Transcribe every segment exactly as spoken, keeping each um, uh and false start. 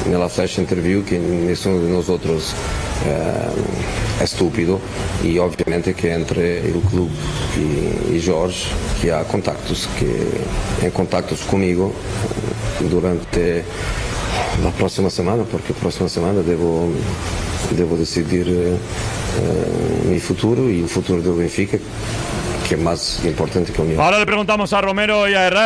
en la flash interview que ninguno de nosotros eh, es estúpido, y obviamente que entre el club y, y Jorge, que hay contactos, que en contactos conmigo durante la próxima semana, porque la próxima semana debo, debo decidir eh, eh, mi futuro y el futuro del Benfica, que es más importante que el mío. Ahora le preguntamos a Romero y a Herrera,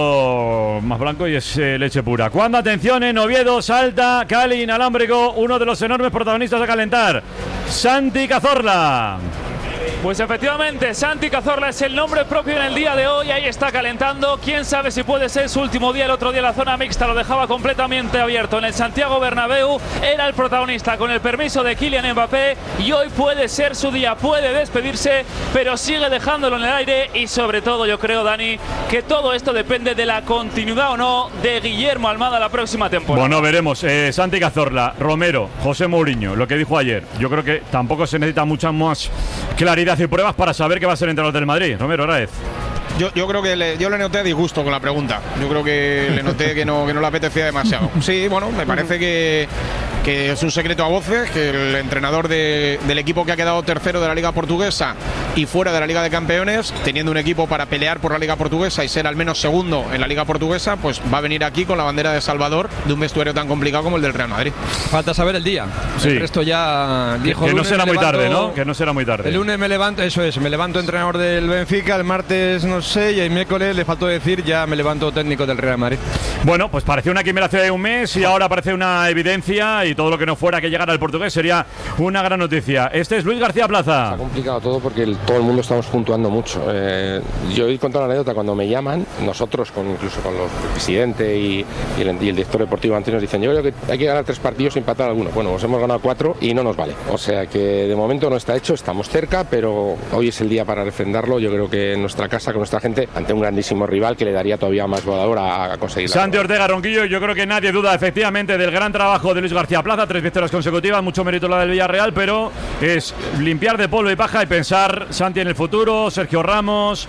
pero más blanco y es eh, leche pura. Cuando, atención, en Oviedo, Salta, Cali, Inalámbrico, uno de los enormes protagonistas a calentar, Santi Cazorla. Pues efectivamente, Santi Cazorla es el nombre propio en el día de hoy. Ahí está calentando. Quién sabe si puede ser su último día. El otro día la zona mixta lo dejaba completamente abierto. En el Santiago Bernabéu era el protagonista con el permiso de Kylian Mbappé. Y hoy puede ser su día. Puede despedirse, pero sigue dejándolo en el aire. Y sobre todo, yo creo, Dani, que todo esto depende de la continuidad o no de Guillermo Almada la próxima temporada. Bueno, veremos. Eh, Santi Cazorla, Romero, José Mourinho, lo que dijo ayer. Yo creo que tampoco se necesita mucha más claridad y pruebas para saber que va a ser entrenador del Madrid. Romero Raez. Yo, yo creo que le, yo le noté disgusto con la pregunta. Yo creo que le noté que no, que no le apetecía demasiado. Sí, bueno, me parece que, que es un secreto a voces, que el entrenador de, del equipo que ha quedado tercero de la Liga Portuguesa y fuera de la Liga de Campeones, teniendo un equipo para pelear por la Liga Portuguesa y ser al menos segundo en la Liga Portuguesa, pues va a venir aquí con la bandera de Salvador de un vestuario tan complicado como el del Real Madrid. Falta saber el día. Sí. El resto ya dijo. Que no será muy levanto, tarde, ¿no? Que no será muy tarde. El lunes me levanto, eso es, me levanto entrenador del Benfica, el martes no sé, y el miércoles le faltó decir ya me levanto técnico del Real Madrid. Bueno, pues parecía una quimera hace un mes y ahora parece una evidencia, y todo lo que no fuera que llegara al portugués sería una gran noticia. Este es Luis García Plaza. Se ha complicado todo porque el, todo el mundo estamos puntuando mucho. Eh, yo he contado una anécdota. Cuando me llaman, nosotros, con, incluso con los presidentes y, y, el, y el director deportivo antes, nos dicen: yo creo que hay que ganar tres partidos y empatar alguno. Bueno, pues hemos ganado cuatro y no nos vale. O sea que de momento no está hecho, estamos cerca, pero hoy es el día para refrendarlo. Yo creo que en nuestra casa, con nuestra gente, ante un grandísimo rival que le daría todavía más volador a, a conseguir. Santi Ortega, Ronquillo, yo creo que nadie duda efectivamente del gran trabajo de Luis García Plaza, tres victorias consecutivas, mucho mérito la del Villarreal, pero es limpiar de polvo y paja y pensar, Santi, en el futuro, Sergio Ramos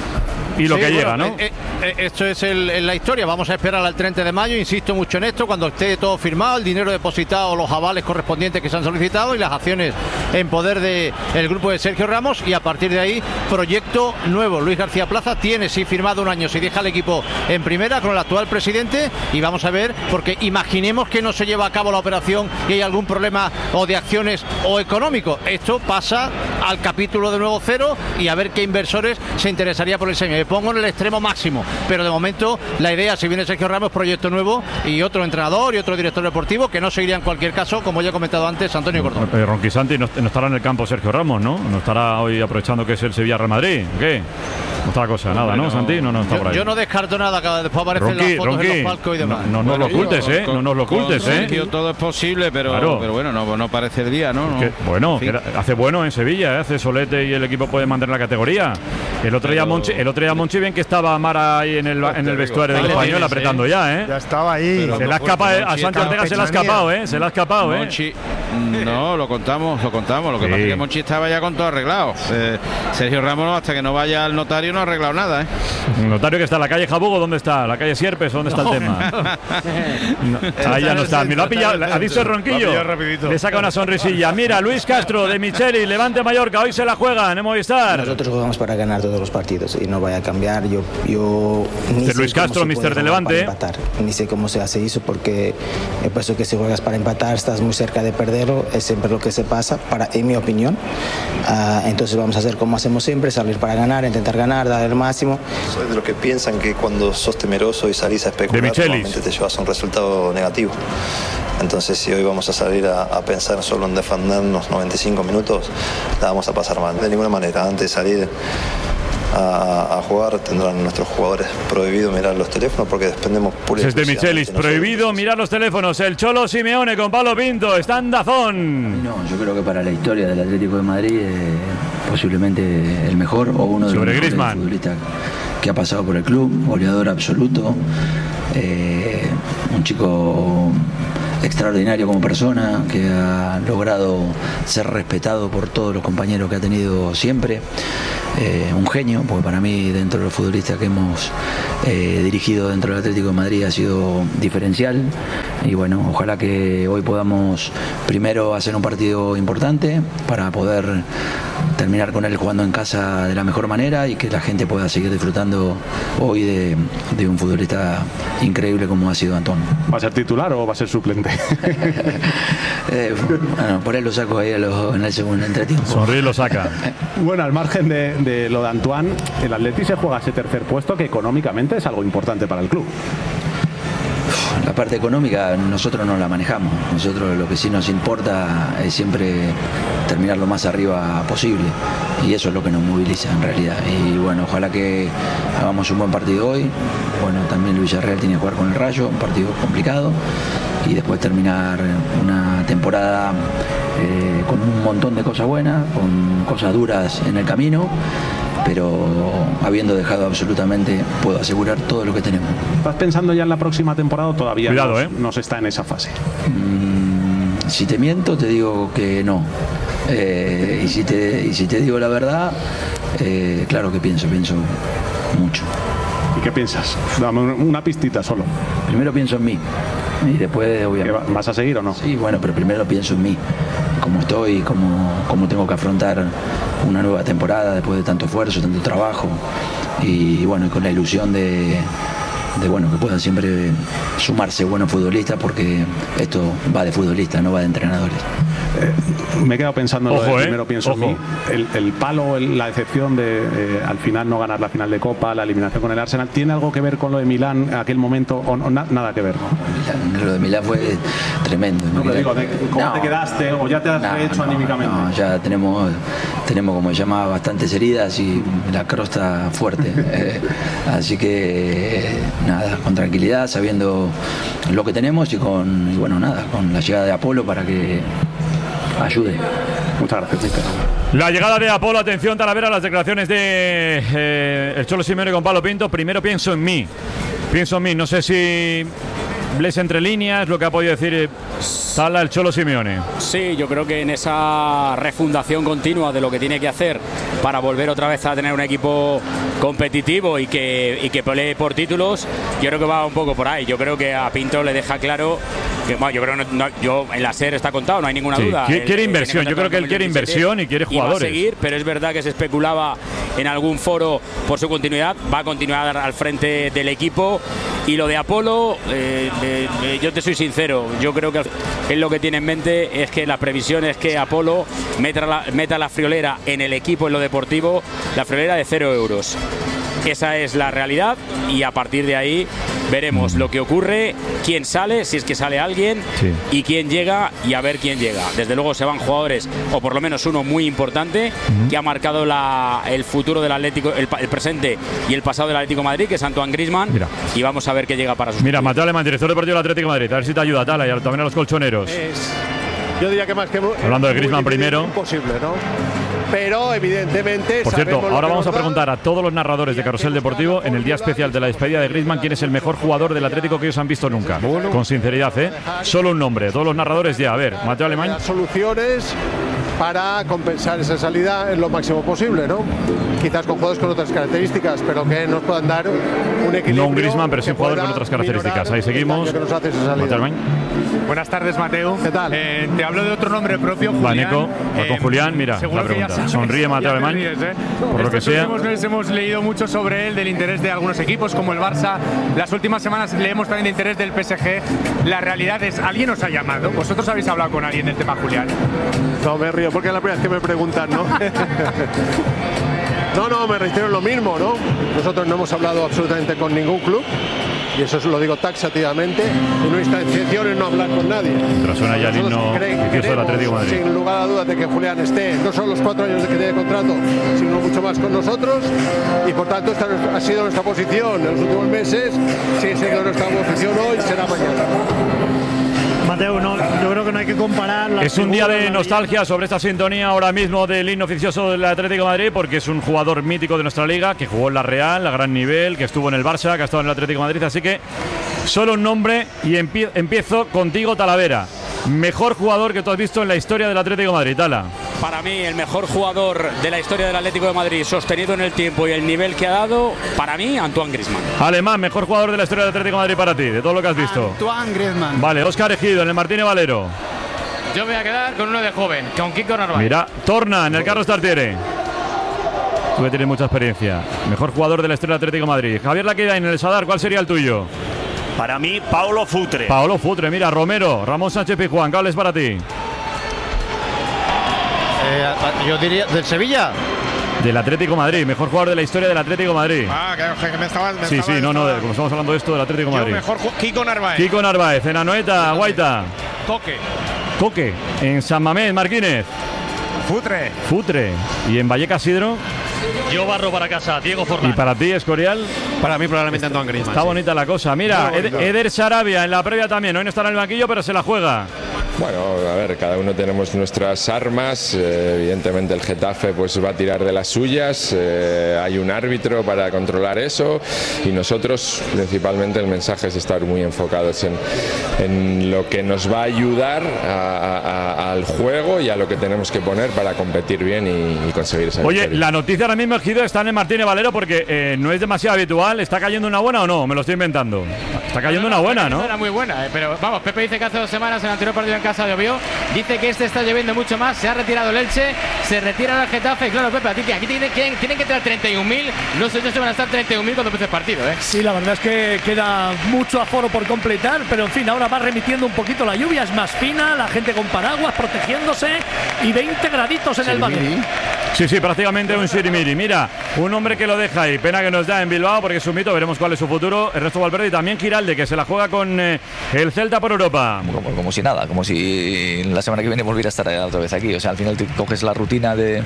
y lo sí, que bueno, llega, ¿no? Eh, eh, esto es el, el, la historia. Vamos a esperar al treinta de mayo, insisto mucho en esto, cuando esté todo firmado, el dinero depositado, los avales correspondientes que se han solicitado y las acciones en poder del de grupo de Sergio Ramos, y a partir de ahí, proyecto nuevo. Luis García Plaza tiene sí firmado un año, si deja el equipo en primera con el actual presidente, y vamos a ver, porque imaginemos que no se lleva a cabo la operación y hay algún problema o de acciones o económico. Esto pasa al capítulo de nuevo cero y a ver qué inversores se interesaría por el señor. Me pongo en el extremo máximo, pero de momento la idea, si viene Sergio Ramos, proyecto nuevo y otro entrenador y otro director deportivo, que no seguiría en cualquier caso, como ya he comentado antes, Antonio Cordón. Eh, Ronqui Santi, no, no estará en el campo Sergio Ramos, ¿no? No estará hoy aprovechando que es el Sevilla Real Madrid. ¿Qué? Otra cosa, nada, Hombre, ¿no, no, Santi? No, no está yo, por ahí. yo no descarto nada, que después aparecen Ronqui, las fotos Ronqui, en los palcos y demás. No, no, no bueno, nos lo ocultes, ¿eh? Con, no nos lo ocultes, con ¿eh? Sergio todo es posible, pero, claro. pero bueno, no, no parece el día, ¿no? Que, bueno, en fin. que hace bueno en Sevilla, ¿eh? Hace solete y el equipo puede mantener la categoría. El otro, pero... día Monchi, el otro día Monchi, bien que estaba Mara ahí en el, en el vestuario del español tienes, apretando, ¿eh? Ya, ¿eh? Ya estaba ahí. Pero se le ha escapado, a Santi Ortega se le ha escapado, ¿eh? Se le ha escapado, ¿eh? Monchi, no, lo contamos, lo contamos. Lo que sí. pasa es que Monchi estaba ya con todo arreglado. Eh, Sergio Ramos, hasta que no vaya al notario, no ha arreglado nada, ¿eh? El notario que está en la calle Jabugo, ¿dónde está? ¿La calle Sierpes? ¿Dónde está no, el tema? No, ahí ya no está. Me lo ha pillado, ha visto el Ronquillo. Le saca una sonrisilla. Mira, Luis Castro de Micheli, Levante Mallorca, hoy se la juegan en Movistar. Nosotros jugamos para ganar todos los partidos y no vaya a cambiar. Yo, yo ni de Luis Castro, mister de Levante. Empatar. Ni sé cómo se hace eso, porque he puesto que si juegas para empatar estás muy cerca de perderlo, es siempre lo que se pasa, para, en mi opinión. Uh, entonces vamos a hacer como hacemos siempre, salir para ganar, intentar ganar, dar el máximo. Soy de los que piensan que cuando sos temeroso y salís a especular, normalmente te llevas a un resultado negativo. Entonces, si hoy vamos a salir a, a pensar solo en defendernos noventa y cinco minutos, la vamos a pasar mal. De ninguna manera, antes de salir a, a jugar, tendrán nuestros jugadores prohibido mirar los teléfonos porque dependemos pura y exclusivamente. Desde Michelis, prohibido mirar los teléfonos. El Cholo Simeone con Pablo Pinto, está en Dazón. No, yo creo que para la historia del Atlético de Madrid, eh, posiblemente el mejor o uno de los mejores futbolistas que ha pasado por el club, goleador absoluto, eh, un chico extraordinario como persona, que ha logrado ser respetado por todos los compañeros que ha tenido siempre, eh, un genio, porque para mí, dentro de los futbolistas que hemos eh, dirigido dentro del Atlético de Madrid, ha sido diferencial, y bueno, ojalá que hoy podamos primero hacer un partido importante para poder terminar con él jugando en casa de la mejor manera y que la gente pueda seguir disfrutando hoy de, de un futbolista increíble como ha sido Antón. ¿Va a ser titular o va a ser suplente? eh, bueno, por él lo saco ahí a lo, en el segundo entretiempo. Sonríe y lo saca. Bueno, al margen de, de lo de Antoine, el Atleti se juega ese tercer puesto que económicamente es algo importante para el club. La parte económica nosotros no la manejamos. Nosotros lo que sí nos importa es siempre terminar lo más arriba posible. Y eso es lo que nos moviliza en realidad. Y bueno, ojalá que hagamos un buen partido hoy. Bueno, también el Villarreal tiene que jugar con el Rayo, un partido complicado. Y después terminar una temporada eh, con un montón de cosas buenas, con cosas duras en el camino, pero habiendo dejado absolutamente, puedo asegurar, todo lo que tenemos. ¿Estás pensando ya en la próxima temporada o todavía Cuidado, no, eh. no se está en esa fase? Mm, si te miento, te digo que no. Eh, y, si te, y si te digo la verdad, eh, claro que pienso, pienso mucho. ¿Y qué piensas? Dame una pistita solo. Primero pienso en mí. Y después, obviamente. ¿Vas a seguir o no? Sí, bueno, pero primero pienso en mí, cómo estoy, cómo, cómo tengo que afrontar una nueva temporada después de tanto esfuerzo, tanto trabajo. Y bueno, y con la ilusión de, de bueno, que puedan siempre sumarse buenos futbolistas, porque esto va de futbolistas, no va de entrenadores. Eh, me he quedado pensando en lo Ojo, de eh. primero pienso Ojo. en mí. El, el palo, el- la decepción de eh, al final no ganar la final de Copa, la eliminación con el Arsenal, ¿tiene algo que ver con lo de Milán en aquel momento o no? Na- nada que ver, ¿no? Milán, lo de Milán fue tremendo. No, pero digo, de- ¿cómo No. te quedaste o ya te has No, rehecho no, anímicamente? no, ya tenemos, tenemos como se llama, bastantes heridas y la crosta fuerte. Eh, así que eh, nada, con tranquilidad, sabiendo lo que tenemos y con, y bueno, nada, con la llegada de Apolo para que ayude. Muchas gracias, Mister. La llegada de Apolo, atención Talavera, las declaraciones de eh, el Cholo Simeone con Pablo Pinto. Primero pienso en mí, pienso en mí, no sé si lees entre líneas lo que ha podido decir eh, Tala el Cholo Simeone. Sí, yo creo que en esa refundación continua de lo que tiene que hacer para volver otra vez a tener un equipo competitivo y que, y que pelee por títulos, yo creo que va un poco por ahí. Yo creo que a Pinto le deja claro que, bueno, yo creo que no, no, yo, en la SER está contado, no hay ninguna Sí, duda. quiere- Él, quiere eh, inversión, tiene yo creo que él quiere contrato en inversión y quiere y va a jugadores. seguir, pero es verdad que se especulaba en algún foro por su continuidad, va a continuar al frente del equipo. Y lo de Apolo, eh, eh, eh, yo te soy sincero, yo creo que él lo que tiene en mente es que la previsión es que Apolo meta la, meta la friolera en el equipo, en lo deportivo, la friolera de cero euros. Esa es la realidad y a partir de ahí veremos lo que ocurre, quién sale, si es que sale alguien, Sí. y quién llega y a ver quién llega. Desde luego se van jugadores, o por lo menos uno muy importante, que ha marcado la, el futuro del Atlético, el, pa- el presente y el pasado del Atlético de Madrid, que es Antoine Griezmann, Mira. y vamos a ver qué llega para sus. Mira, Mateo Alemán, director deportivo del Atlético de Madrid, a ver si te ayuda Tala y también a los colchoneros. Es, yo diría que más que Hablando de muy Griezmann difícil, primero. imposible, ¿no? Pero evidentemente Por cierto, sabemos lo ahora que vamos a nos da. preguntar a todos los narradores de Carrusel Deportivo en el día especial de la despedida de Griezmann quién es el mejor jugador del Atlético que ellos han visto nunca. Con sinceridad, ¿eh? Solo un nombre. Todos los narradores ya. A ver, Mateo Alemán. Las soluciones para compensar esa salida en lo máximo posible, ¿no? Quizás con jugadores con otras características, pero que nos puedan dar un equilibrio. No un Griezmann, pero sí un que jugador pueda con otras características. minorar Ahí seguimos. el daño que nos hace esa salida. Mateo Alemán. Buenas tardes, Mateo. ¿Qué tal? Eh, te hablo de otro nombre propio, Julián. Vaneco, va con Eh, Julián, mira seguro la que ya pregunta. sabes, Sonríe Mateo ya te Alemán. ríes, ¿eh? Por lo que Estos sea. últimos meses hemos leído mucho sobre él, del interés de algunos equipos como el Barça. Las últimas semanas leemos también de interés del P S G. La realidad es, ¿alguien os ha llamado? ¿Vosotros habéis hablado con alguien del tema Julián? No, me río porque es la primera vez que me preguntan, ¿no? No, no, me reitero en lo mismo, ¿no? Nosotros no hemos hablado absolutamente con ningún club, y eso lo digo taxativamente, y nuestra intención es no hablar con nadie. Tras suena ya el Nosotros himno cre- vicioso del queremos, Atlético de Madrid. sin lugar a dudas, de que Julián esté no solo los cuatro años de que tiene contrato, sino mucho más con nosotros, y por tanto esta ha sido nuestra posición en los últimos meses, sigue siendo nuestra posición hoy, será mañana. Mateo, no, yo creo que no hay que comparar. las Es un día figuras, de la nostalgia sobre esta sintonía ahora mismo del himno oficioso del Atlético de Madrid, porque es un jugador mítico de nuestra liga, que jugó en la Real, a gran nivel, que estuvo en el Barça, que ha estado en el Atlético de Madrid, así que solo un nombre y empie- empiezo contigo, Talavera. Mejor jugador que tú has visto en la historia del Atlético de Madrid, Tala. para mí el mejor jugador de la historia del Atlético de Madrid, sostenido en el tiempo y el nivel que ha dado, para mí, Antoine Griezmann. Alemán, mejor jugador de la historia del Atlético de Madrid para ti, de todo lo que has visto. Antoine Griezmann. Vale, Óscar Ejido, en el Martínez Valero. Yo me voy a quedar con uno de joven, con Kiko Narváez. Mira, Torna, en el Carlos Tartiere. Tú que tienes mucha experiencia. Mejor jugador de la historia del Atlético de Madrid. Javier Laqueda, en el Sadar, ¿cuál sería el tuyo? Para mí, Paulo Futre. Paulo Futre, mira, Romero, Ramón Sánchez Pizjuán, ¿cuál es para ti? Eh, yo diría, ¿del Sevilla? Del Atlético de Madrid, mejor jugador de la historia del Atlético de Madrid. Ah, que, que me estaba. Me sí, estaba, sí, no, no, estaba... como estamos hablando de esto del Atlético de Madrid. Yo mejor Kiko Narváez. Kiko Narváez, en Anoeta, Guaita. Coque. Coque, en San Mamés, Marquínez. Futre. Futre. Y en Vallecas, Sidro. Yo barro para casa, Diego Forlán. ¿Y para ti, Escorial? Para mí probablemente Antoine Griezmann. Está sí. bonita la cosa. Mira, Ed Eder Sarabia en la previa también. Hoy no estará en el banquillo, pero se la juega. Bueno, a ver, cada uno tenemos nuestras armas. Eh, evidentemente el Getafe pues va a tirar de las suyas. Eh, hay un árbitro para controlar eso y nosotros principalmente el mensaje es estar muy enfocados en, en lo que nos va a ayudar a, a, a, al juego y a lo que tenemos que poner para competir bien y, y conseguir esa Oye, victoria. la noticia ahora mismo, Ejido, está en el Martínez Valero porque eh, no es demasiado habitual. ¿Está cayendo una buena o no? Me lo estoy inventando. Está cayendo una buena, ¿no? Era muy buena, eh, pero vamos, Pepe dice que hace dos semanas en el anterior partido en casa llovió. Dice que este está lloviendo mucho más. Se ha retirado el Elche, se retira el Getafe. Claro, Pepe, a ti aquí tienen, tienen, tienen que traer treinta y un mil. No sé, no se van a estar treinta y un mil cuando empiece el partido, ¿eh? Sí, la verdad es que queda mucho aforo por completar, pero en fin, ahora va remitiendo un poquito la lluvia, es más fina, la gente con paraguas protegiéndose y veinte graditos en el Valero. Sí, sí, prácticamente un sirimiri. Mira, un hombre que lo deja ahí. Pena que nos da en Bilbao porque es un mito. Veremos cuál es su futuro. Ernesto Valverde y también Giralde, que se la juega con eh, el Celta por Europa. Como, como si nada, como si la semana que viene volviera a estar otra vez aquí. O sea, al final te coges la rutina de...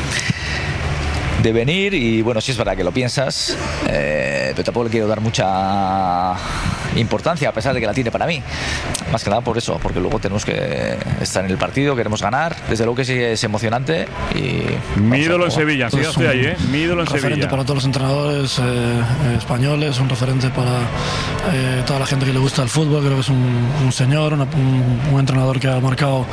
de venir y bueno, sí es verdad que lo piensas, eh, pero tampoco le quiero dar mucha importancia a pesar de que la tiene para mí, más que nada por eso, porque luego tenemos que estar en el partido, queremos ganar, desde luego que sí es emocionante y mi ídolo en Sevilla, sí, estoy ahí, ¿eh? Mi ídolo en Sevilla. Un referente para todos los entrenadores eh, españoles, un referente para eh, toda la gente que le gusta el fútbol, creo que es un, un señor, una, un, un entrenador que ha marcado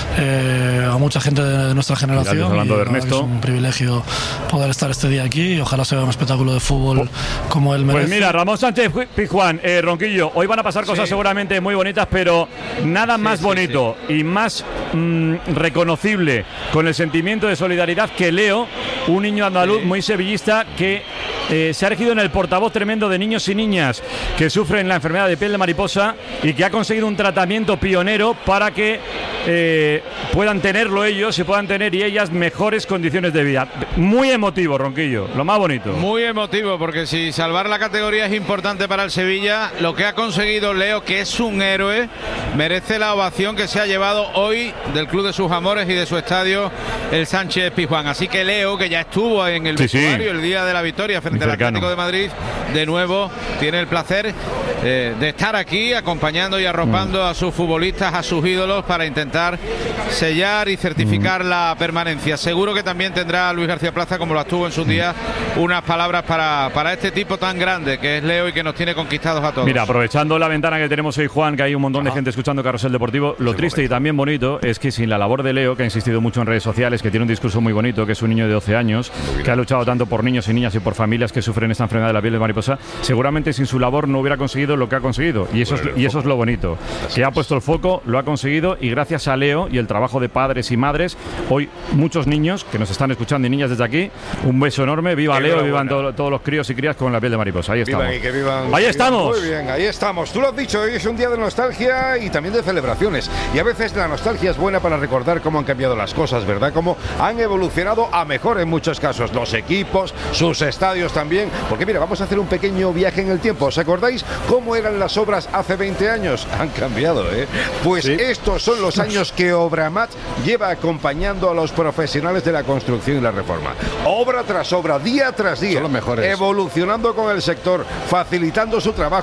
eh, a mucha gente de, de nuestra generación. Mirad, hablando de Ernesto. Es un privilegio poder estar este día aquí y ojalá sea un espectáculo de fútbol oh. como él merece. Pues mira, Ramón Sánchez Pizjuán, eh, Ronquillo, hoy van a pasar cosas sí. seguramente muy bonitas, pero nada sí, más sí, bonito sí. y más mmm, reconocible con el sentimiento de solidaridad que Leo, un niño andaluz sí. muy sevillista que eh, se ha elegido en el portavoz tremendo de niños y niñas que sufren la enfermedad de piel de mariposa y que ha conseguido un tratamiento pionero para que eh, puedan tenerlo ellos y puedan tener y ellas mejores condiciones de vida. Muy emotivo, Ronquillo, lo más bonito. Muy emotivo, porque si salvar la categoría es importante para el Sevilla, lo que ha conseguido Leo, que es un héroe, merece la ovación que se ha llevado hoy del club de sus amores y de su estadio, el Sánchez Pizjuán. Así que Leo, que ya estuvo en el sí, vestuario sí. el día de la victoria frente al Atlético de Madrid, de nuevo tiene el placer eh, de estar aquí acompañando y arropando mm. a sus futbolistas, a sus ídolos, para intentar sellar y certificar mm. la permanencia. Seguro que también tendrá Luis García Plaza, como lo tuvo en sus días, unas palabras para, para este tipo tan grande que es Leo y que nos tiene conquistados a todos. Mira, aprovechando la ventana que tenemos hoy, Juan, que hay un montón de Ajá. gente escuchando Carrusel Deportivo, lo sí, triste correcto. y también bonito es que sin la labor de Leo, que ha insistido mucho en redes sociales, que tiene un discurso muy bonito, que es un niño de doce años, que ha luchado tanto por niños y niñas y por familias que sufren esta enfermedad de la piel de mariposa, seguramente sin su labor no hubiera conseguido lo que ha conseguido, y eso, es, y eso es lo bonito, que ha puesto el foco, lo ha conseguido, y gracias a Leo y el trabajo de padres y madres, hoy muchos niños que nos están escuchando y niñas desde aquí, un beso enorme, viva Leo, vivan todo, todos los críos y crías con la piel de mariposa. Ahí estamos. Vivan y que vivan, ahí que estamos. Vivan. Muy bien, ahí estamos. Tú lo has dicho, hoy es un día de nostalgia y también de celebraciones. Y a veces la nostalgia es buena para recordar cómo han cambiado las cosas, ¿verdad? Cómo han evolucionado a mejor en muchos casos. Los equipos, sus estadios también. Porque mira, vamos a hacer un pequeño viaje en el tiempo. ¿Os acordáis cómo eran las obras hace veinte años? Han cambiado, ¿eh? Pues ¿sí? estos son los años que Obramat lleva acompañando a los profesionales de la construcción y la reforma. Obra tras obra, día tras día, son los mejores. Evolucionando con el sector, facilitando su trabajo, asesorando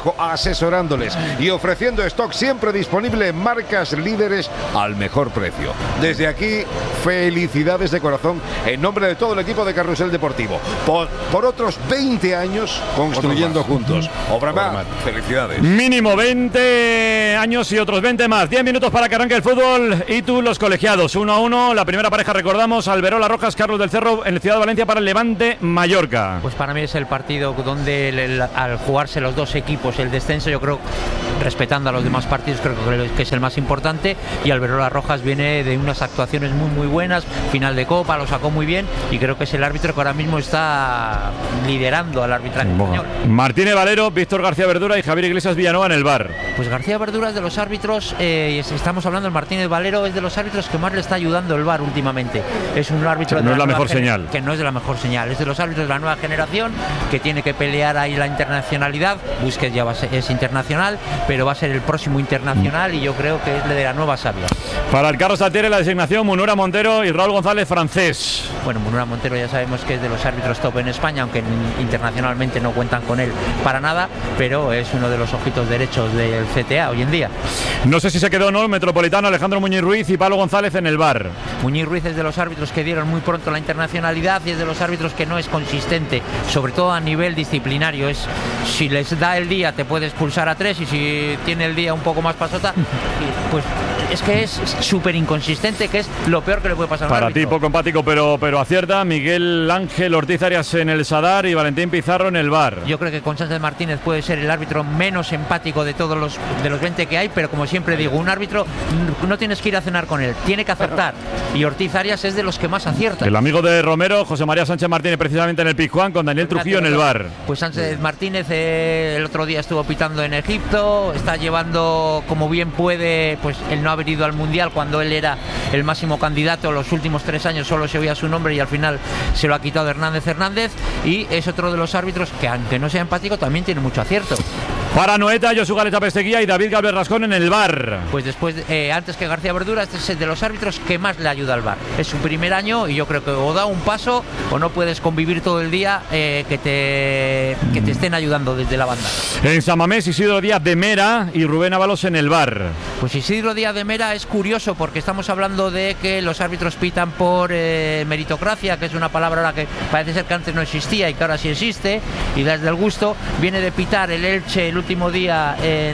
asesorándoles y ofreciendo stock siempre disponible en marcas líderes al mejor precio. Desde aquí, felicidades de corazón en nombre de todo el equipo de Carrusel Deportivo. Por, por otros veinte años construyendo juntos. Obramat, felicidades. Mínimo veinte años y otros veinte más. diez minutos para que arranque el fútbol. Y tú, los colegiados. uno a uno. La primera pareja, recordamos, Alberola Rojas, Carlos del Cerro en el Ciudad de Valencia para el Levante Mallorca. Pues para mí es el partido donde el, el, al jugarse los dos equipos el descenso, yo creo, respetando a los demás partidos, creo que es el más importante. Y Alberola Rojas viene de unas actuaciones muy muy buenas, final de Copa, lo sacó muy bien y creo que es el árbitro que ahora mismo está liderando al arbitraje español. Martínez Valero, Víctor García Verdura y Javier Iglesias Villanueva en el V A R. Pues García Verdura es de los árbitros, eh, estamos hablando del Martínez Valero, es de los árbitros que más le está ayudando el V A R últimamente. Es un árbitro no de es la, la mejor gener- señal. Que no es de la mejor señal, es de los árbitros de la nueva generación que tiene que pelear ahí la internacionalidad. Busquets ya va a ser, es internacional, pero va a ser el próximo internacional y yo creo que es de la nueva sabia. Para el Carlos Altieri la designación Munura Montero y Raúl González francés. Bueno, Munura Montero ya sabemos que es de los árbitros top en España, aunque internacionalmente no cuentan con él para nada, pero es uno de los ojitos derechos del C T A hoy en día. No sé si se quedó o no el metropolitano Alejandro Muñiz Ruiz y Pablo González en el V A R. Muñiz Ruiz es de los árbitros que dieron muy pronto la internacionalidad y es de los árbitros que no es consistente, sobre todo a nivel disciplinario. Es, si les da el día te puede expulsar a tres y si tiene el día un poco más pasota, pues es que es súper inconsistente, que es lo peor que le puede pasar a un Para árbitro. ti poco empático, pero, pero acierta. Miguel Ángel Ortiz Arias en el Sadar y Valentín Pizarro en el V A R. Yo creo que con Sánchez Martínez puede ser el árbitro menos empático de todos los de los veinte que hay, pero como siempre digo, un árbitro no tienes que ir a cenar con él, tiene que acertar. Y Ortiz Arias es de los que más acierta. El amigo de Romero, José María Sánchez Martínez, precisamente en el Pizjuán, con Daniel Trujillo en el V A R. Pues Sánchez Martínez eh, el otro día estuvo pitando en Egipto, está llevando como bien puede, pues el no haber ido al Mundial cuando él era el máximo candidato. Los últimos tres años solo se oía su nombre y al final se lo ha quitado Hernández Hernández, y es otro de los árbitros que, aunque no sea empático, también tiene mucho acierto. Para Noeta, Josu Galeta Pesteguía y David Galvez Rascón en el V A R. Pues después, eh, antes que García Verdura, este es el de los árbitros que más le ayuda al V A R. Es su primer año y yo creo que o da un paso o no puedes convivir todo el día eh, que, te, que te estén ayudando desde la banda. En San Mamés, Isidro Díaz de Mera y Rubén Ábalos en el V A R. Pues Isidro Díaz de Mera es curioso porque estamos hablando de que los árbitros pitan por eh, meritocracia, que es una palabra ahora que parece ser que antes no existía y que ahora sí existe, y desde el gusto viene de pitar el Elche el último día en,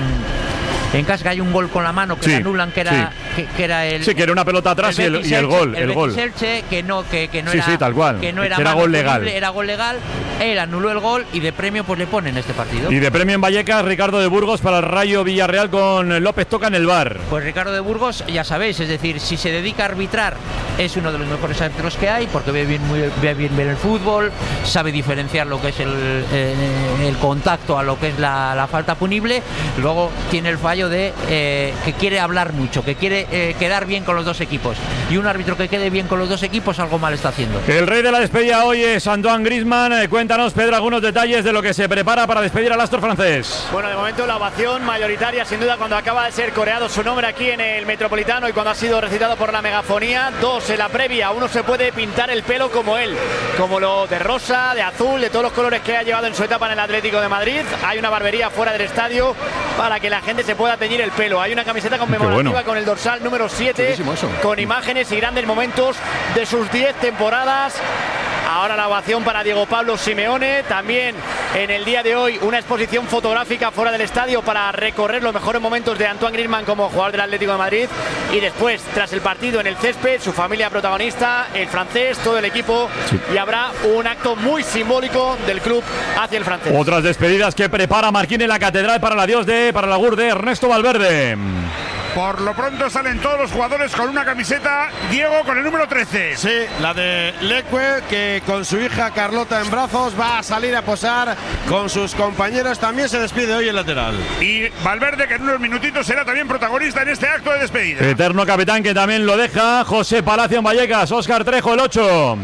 en casa, que hay un gol con la mano que sí, le anulan, que era, sí. que, que era el... Sí, que era una pelota atrás el y, el, y el gol. El, el gol. Elche, que no, que, que no sí, era, sí, tal cual. Que no era, que era gol legal. Punible, era gol legal. Él anuló el gol y de premio pues le ponen este partido. Y de premio en Vallecas, Ricardo de Burgos para el Rayo Villarreal con López Toca en el V A R. Pues Ricardo de Burgos, ya sabéis, es decir, si se dedica a arbitrar, es uno de los mejores árbitros que hay, porque ve bien, muy, ve bien ver el fútbol, sabe diferenciar lo que es el, eh, el contacto a lo que es la, la falta punible. Luego tiene el fallo de eh, que quiere hablar mucho, que quiere eh, quedar bien con los dos equipos. Y un árbitro que quede bien con los dos equipos algo mal está haciendo. El rey de la despedida hoy es Antoine Griezmann. Eh, cuéntanos, Pedro, algunos detalles de lo que se prepara para despedir al astro francés. Bueno, de momento la ovación mayoritaria, sin duda, cuando acaba de ser coreado su nombre aquí en el Metropolitano y cuando ha sido recitado por la megafonía. Dos, en la previa, uno se puede pintar el pelo como él, como lo de rosa, de azul, de todos los colores que ha llevado en su etapa en el Atlético de Madrid. Hay una barbería fuera del estadio para que la gente se pueda teñir el pelo. Hay una camiseta conmemorativa bueno. con el dorsal número siete, con imágenes y grandes momentos de sus diez temporadas. Ahora la ovación para Diego Pablo Simeone. También en el día de hoy una exposición fotográfica fuera del estadio para recorrer los mejores momentos de Antoine Griezmann como jugador del Atlético de Madrid. Y después, tras el partido en el césped, su familia protagonista, el francés, todo el equipo. Sí. Y habrá un acto muy simbólico del club hacia el francés. Otras despedidas que prepara Marquín en la Catedral para el adiós de, para la G U R de Ernesto Valverde. Por lo pronto salen todos los jugadores con una camiseta, Diego con el número trece. Sí, la de Leque, que con su hija Carlota en brazos va a salir a posar con sus compañeros. También se despide hoy el lateral. Y Valverde, que en unos minutitos será también protagonista en este acto de despedida. Eterno capitán que también lo deja, José Palacio en Vallecas, Óscar Trejo el ocho.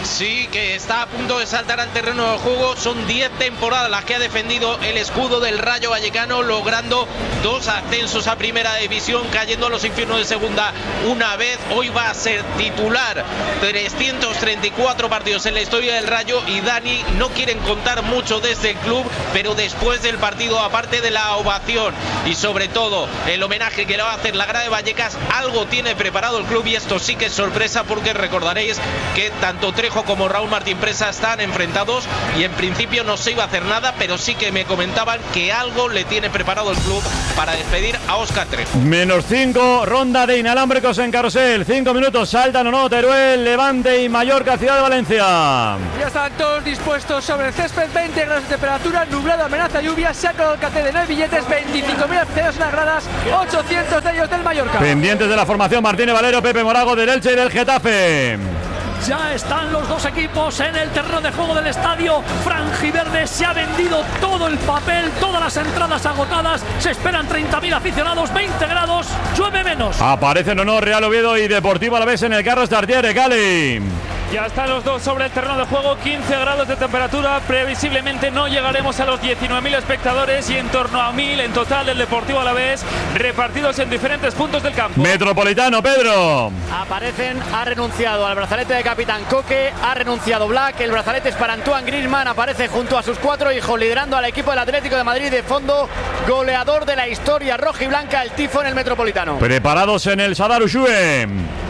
Sí, que está a punto de saltar al terreno de juego. Son diez temporadas las que ha defendido el escudo del Rayo Vallecano, logrando dos ascensos a primera división, cayendo a los infiernos de segunda una vez. Hoy va a ser titular trescientos treinta y cuatro partidos en la historia del Rayo, y Dani no quieren contar mucho desde el club, pero después del partido, aparte de la ovación y sobre todo el homenaje que le va a hacer la grada de Vallecas, algo tiene preparado el club, y esto sí que es sorpresa, porque recordaréis que tanto Trejo como Raúl Martín Presa están enfrentados y en principio no se iba a hacer nada, pero sí que me comentaban que algo le tiene preparado el club para despedir a Óscar Trejo. Menos cinco, ronda de inalámbricos en Carrusel. Cinco minutos, saltan o no Teruel, Levante y Mallorca, Ciudad de Valencia. Ya están todos dispuestos sobre el césped, veinte grados de temperatura, nublado, amenaza lluvia, se ha colocado el cartel en el billetes, veinticinco mil aficionados en las gradas, ochocientos de ellos del Mallorca. Pendientes de la formación, Martínez Valero, Pepe Morago del Elche y del Getafe. Ya están los dos equipos en el terreno de juego del estadio franjiverde. Se ha vendido todo el papel, todas las entradas agotadas. Se esperan treinta mil aficionados, veinte grados, llueve menos. Aparecen o no Real Oviedo y Deportivo Alavés en el Carlos Tartiere, Cali. Ya están los dos sobre el terreno de juego, quince grados de temperatura, previsiblemente no llegaremos a los diecinueve mil espectadores y en torno a mil en total del Deportivo Alavés, repartidos en diferentes puntos del campo. Metropolitano, Pedro. Aparecen, ha renunciado al brazalete de capitán Coque, ha renunciado Black, el brazalete es para Antoine Griezmann, aparece junto a sus cuatro hijos liderando al equipo del Atlético de Madrid, de fondo goleador de la historia roja y blanca, el tifo en el Metropolitano. Preparados en el Sadar Ushue.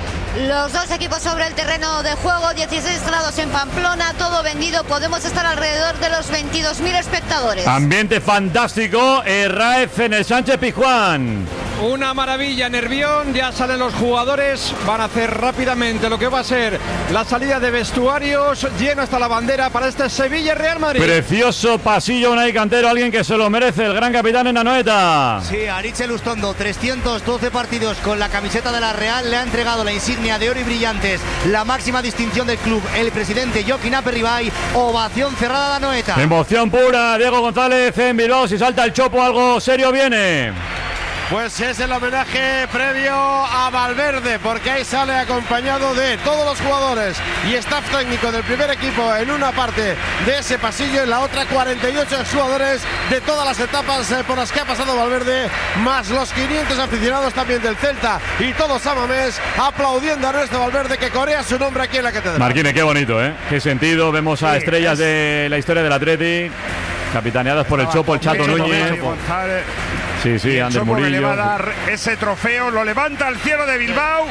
Los dos equipos sobre el terreno de juego, dieciséis grados en Pamplona, todo vendido, podemos estar alrededor de los veintidós mil espectadores. Ambiente fantástico, Raef en el Sánchez Pizjuán. Una maravilla, Nervión, ya salen los jugadores, van a hacer rápidamente lo que va a ser la salida de vestuarios, lleno hasta la bandera para este Sevilla-Real Madrid. Precioso pasillo, Unai Cantero, alguien que se lo merece, el gran capitán en Anoeta. Sí, Aritz Lustondo, trescientos doce partidos con la camiseta de la Real, le ha entregado la insignia de oro y brillantes, la máxima distinción del club, el presidente Joaquín Aperribay, ovación cerrada de Anoeta. Emoción pura, Diego González en Bilbao, si salta el chopo algo serio viene. Pues es el homenaje previo a Valverde, porque ahí sale acompañado de todos los jugadores y staff técnico del primer equipo en una parte de ese pasillo, en la otra cuarenta y ocho jugadores de todas las etapas por las que ha pasado Valverde, más los quinientos aficionados también del Celta y todos a Mamés aplaudiendo a Ernesto Valverde, que corea su nombre aquí en la catedral. Marquine, qué bonito, ¿eh? Qué sentido, vemos a sí, estrellas es... de la historia del Atleti, capitaneadas por el Chopo, el Chato Núñez. Sí, sí, Ander Murillo. Le va a dar ese trofeo, lo levanta al cielo de Bilbao,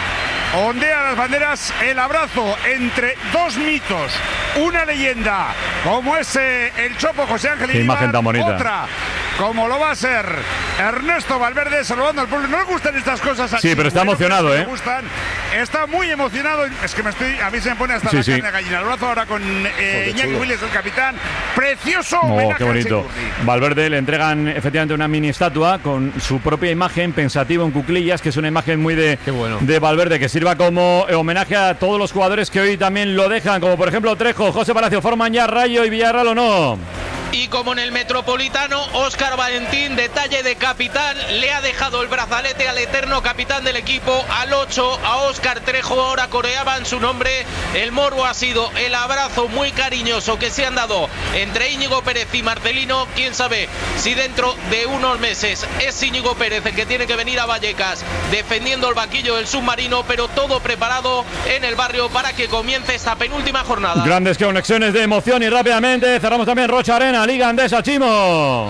ondea las banderas, el abrazo entre dos mitos, una leyenda como ese el Chopo José Ángel Qué imagen tan bonita. Otra como lo va a ser Ernesto Valverde saludando al pueblo. No le gustan estas cosas así. Sí, pero está emocionado, ¿eh? Me gustan. Está muy emocionado. Es que me estoy, a mí se me pone hasta sí, la sí. carne de gallina. El brazo ahora con eh, Iñaki Williams, el capitán. Precioso. Oh, qué bonito. Valverde le entregan efectivamente una mini estatua con su propia imagen, pensativo en cuclillas, que es una imagen muy de, bueno. de Valverde, que sirva como homenaje a todos los jugadores que hoy también lo dejan, como por ejemplo Trejo, José Palacio. ¿Forman ya Rayo y Villarreal o no? Y como en el Metropolitano, Óscar Valentín, detalle de capitán, le ha dejado el brazalete al eterno capitán del equipo, al ocho, a Óscar Trejo. Ahora coreaban su nombre. El morbo ha sido el abrazo muy cariñoso que se han dado entre Íñigo Pérez y Marcelino. Quién sabe si dentro de unos meses es Íñigo Pérez el que tiene que venir a Vallecas defendiendo el banquillo del submarino, pero todo preparado en el barrio para que comience esta penúltima jornada. Grandes conexiones de emoción y rápidamente cerramos también Rocha Arena, Liga Andesa, Chimo.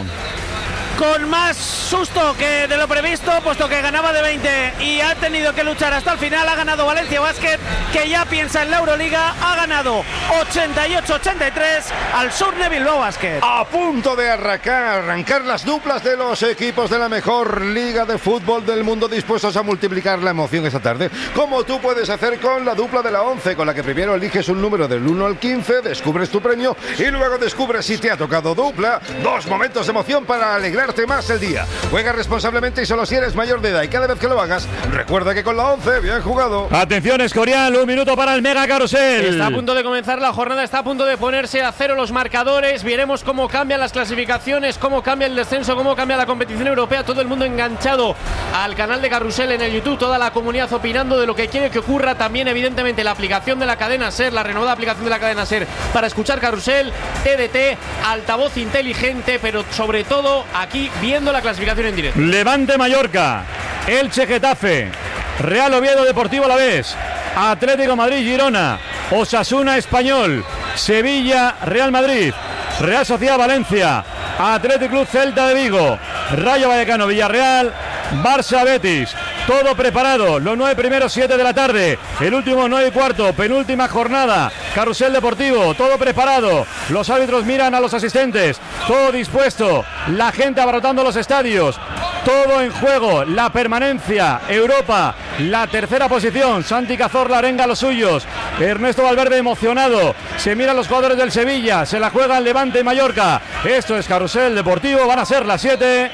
Con más susto que de lo previsto, puesto que ganaba de veinte y ha tenido que luchar hasta el final. Ha ganado Valencia Basket, que ya piensa en la Euroliga. Ha ganado ochenta y ocho a ochenta y tres al Surne Bilbao Basket. A punto de arrancar, arrancar las duplas de los equipos de la mejor liga de fútbol del mundo, dispuestos a multiplicar la emoción esta tarde, como tú puedes hacer con la dupla de la once, con la que primero eliges un número del uno al quince, descubres tu premio y luego descubres si te ha tocado dupla. Dos momentos de emoción para alegrar alegrarte más el día. Juega responsablemente y solo si eres mayor de edad. Y cada vez que lo hagas, recuerda que con la once, bien jugado. Atención, Escorial, un minuto para el Mega Carrusel. Está a punto de comenzar la jornada, está a punto de ponerse a cero los marcadores. Veremos cómo cambian las clasificaciones, cómo cambia el descenso, cómo cambia la competición europea. Todo el mundo enganchado al canal de Carrusel en el YouTube, toda la comunidad opinando de lo que quiere que ocurra. También, evidentemente, la aplicación de la cadena SER, la renovada aplicación de la cadena SER para escuchar Carrusel, T D T, altavoz inteligente, pero sobre todo aquí viendo la clasificación en directo. Levante Mallorca, Elche Getafe, Real Oviedo Deportivo Alavés, Atlético Madrid Girona, Osasuna Español, Sevilla Real Madrid, Real Sociedad Valencia, Atlético Club Celta de Vigo, Rayo Vallecano Villarreal, Barça Betis. Todo preparado, los nueve primeros, siete de la tarde, el último nueve y cuarto, penúltima jornada, Carrusel Deportivo, todo preparado, los árbitros miran a los asistentes, todo dispuesto, la gente abarrotando los estadios, todo en juego, la permanencia, Europa, la tercera posición, Santi Cazorla arenga a los suyos, Ernesto Valverde emocionado, se miran los jugadores del Sevilla, se la juegan Levante y Mallorca, esto es Carrusel Deportivo, van a ser las siete.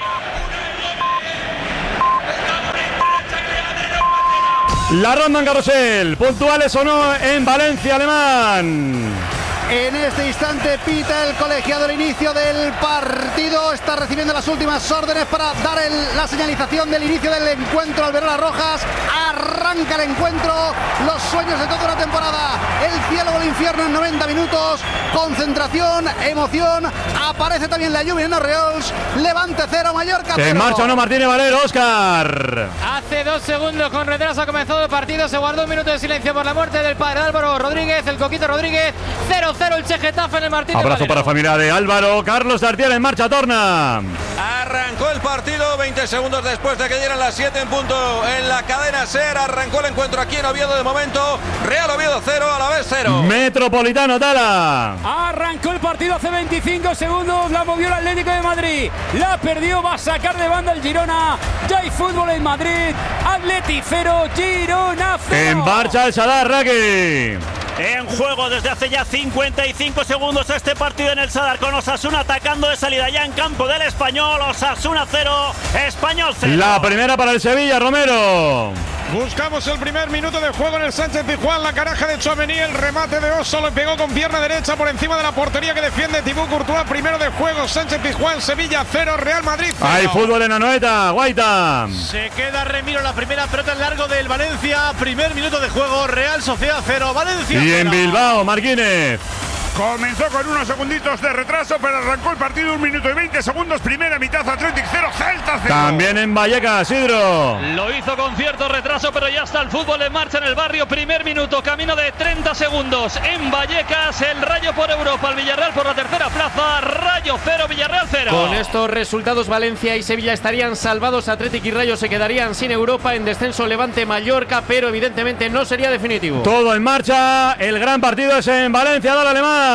La ronda en Carrusel, puntuales o no en Valencia, Alemán. En este instante pita el colegiado el inicio del partido. Está recibiendo las últimas órdenes para dar el, la señalización del inicio del encuentro. Alberola Rojas arranca el encuentro. Los sueños de toda una temporada. El cielo o el infierno en noventa minutos. Concentración, emoción. Aparece también la lluvia en Orreols. Levante cero, Mallorca cero. En marcha o no Martínez Valero, Óscar. Hace dos segundos con retraso ha comenzado el partido. Se guardó un minuto de silencio por la muerte del padre Álvaro Rodríguez, el Coquito Rodríguez. cero cero el Che Getafe en el Martínez Abrazo Valero. para la familia de Álvaro. Carlos Tartier en marcha, torna. Arrancó el partido veinte segundos después de que dieran las siete en punto en la cadena SER. Arrancó el encuentro aquí en Oviedo de momento. Real Oviedo cero, Alavés cero. Metropolitano, Tala. Arrancó el partido hace veinticinco segundos. La movió el Atlético de Madrid. La perdió, va a sacar de banda el Girona. Ya hay fútbol en Madrid. Atleti cero, Girona cero. En marcha el Sadar, Raki. En juego desde hace ya cincuenta y cinco segundos este partido en el Sadar, con Osasuna atacando de salida ya en campo del Español. Osasuna cero, Español cero. La primera para el Sevilla, Romero. Buscamos el primer minuto de juego en el Sánchez Pizjuán. La caraja de Tchouaméni, el remate de Oso, le pegó con pierna derecha por encima de la portería que defiende Thibaut Courtois. Primero de juego, Sánchez Pizjuán, Sevilla cero, Real Madrid cero. Hay fútbol en Anoeta, Guaita. Se queda Remiro, la primera pelota en largo del Valencia. Primer minuto de juego, Real Sociedad cero, Valencia y cero. En Bilbao, Marquínez. Comenzó con unos segunditos de retraso, pero arrancó el partido un minuto y veinte segundos. Primera mitad, Athletic cero, Celta cero. También en Vallecas, Isidro. Lo hizo con cierto retraso, pero ya está el fútbol en marcha en el barrio. Primer minuto, camino de treinta segundos. En Vallecas, el Rayo por Europa, el Villarreal por la tercera plaza. Rayo cero, Villarreal cero. Con estos resultados, Valencia y Sevilla estarían salvados. Athletic y Rayo se quedarían sin Europa. En descenso, Levante, Mallorca, pero evidentemente no sería definitivo. Todo en marcha. El gran partido es en Valencia, dale Alemán.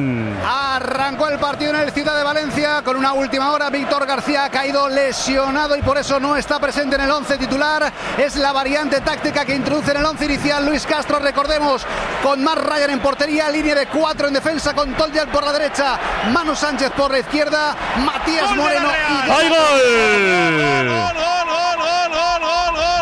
Arrancó el partido en el Ciudad de Valencia con una última hora. Víctor García ha caído lesionado y por eso no está presente en el once titular. Es la variante táctica que introduce en el once inicial Luis Castro, recordemos, con Mark Ryan en portería, línea de cuatro en defensa con Toljan por la derecha, Manu Sánchez por la izquierda, Matías ¡Gol Moreno y... ¡Hay gol! ¡Gol, gol, gol, gol, gol, gol, gol,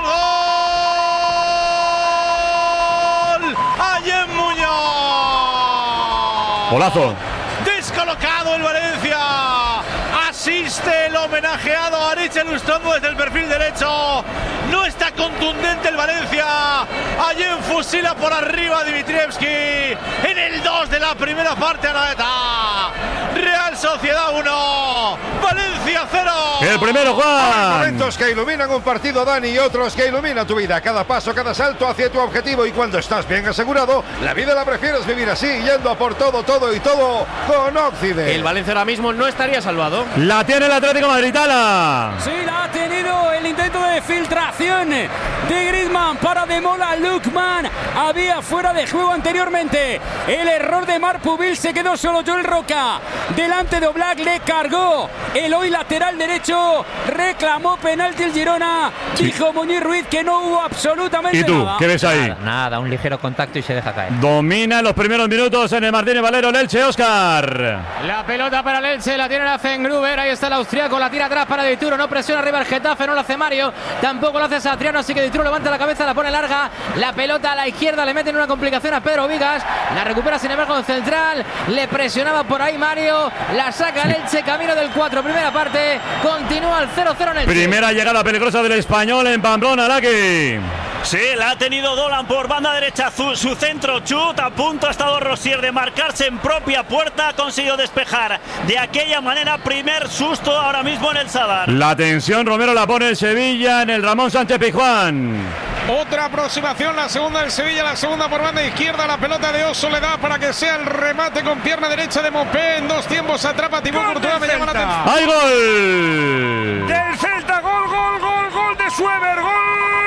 gol! ¡Ayem Muñoz! Golazo. Descolocado el Valencia. Asiste el homenajeado a Ariche Lustondo desde el perfil derecho. No está contundente el Valencia. Allí fusila por arriba a Dimitrievski. En el dos de la primera parte, Anoeta. Real Sociedad uno, Valencia cero. El primero, Juan. Hay momentos que iluminan un partido, Dani, y otros que iluminan tu vida. Cada paso, cada salto hacia tu objetivo. Y cuando estás bien asegurado, la vida la prefieres vivir así, yendo a por todo, todo y todo con Occident. El Valencia ahora mismo no estaría salvado. La tiene el Atlético Madrid, Tala. Sí, la ha tenido el intento de de filtración de Griezmann para Demola Lookman. Había fuera de juego anteriormente. El error de Marpubil, se quedó solo Joel Roca. Delante de Oblak, le cargó el hoy lateral derecho. Reclamó penalti el Girona. Sí. Dijo Muñiz Ruiz que no hubo absolutamente nada. ¿Y tú? Nada. ¿Qué ves ahí? Nada, nada, un ligero contacto y se deja caer. Domina los primeros minutos en el Martínez Valero el Elche, Óscar. La pelota para el Elche, la tiene la Zengruber. Ahí está el austriaco, la tira atrás para Dituro. No presiona arriba el Getafe, no lo hace Mario. Tampoco lo hace Satriano, así que Dituro levanta la cabeza, la pone larga. La pelota a la izquierda, le meten una complicación a Pedro Vigas. La recupera sin embargo en central. Le presionaba por ahí Mario. La saca el Elche, camino del cuatro. Primera parte, continúa el cero cero en el Primera llegada peligrosa del Español en Pamplona, Laki. Sí, la ha tenido Dolan por banda derecha, su, su centro chut, a punto ha estado Rosier de marcarse en propia puerta, ha conseguido despejar de aquella manera, primer susto ahora mismo en el Sadar. La tensión, Romero la pone el Sevilla en el Ramón Sánchez Pizjuán. Otra aproximación, la segunda del Sevilla, la segunda por banda izquierda, la pelota de Oso le da para que sea el remate con pierna derecha de Mopé, en dos tiempos atrapa Thibaut Courtois, me llama la atención. ¡Hay gol! Del Celta, gol, gol, gol, gol de Sueber, gol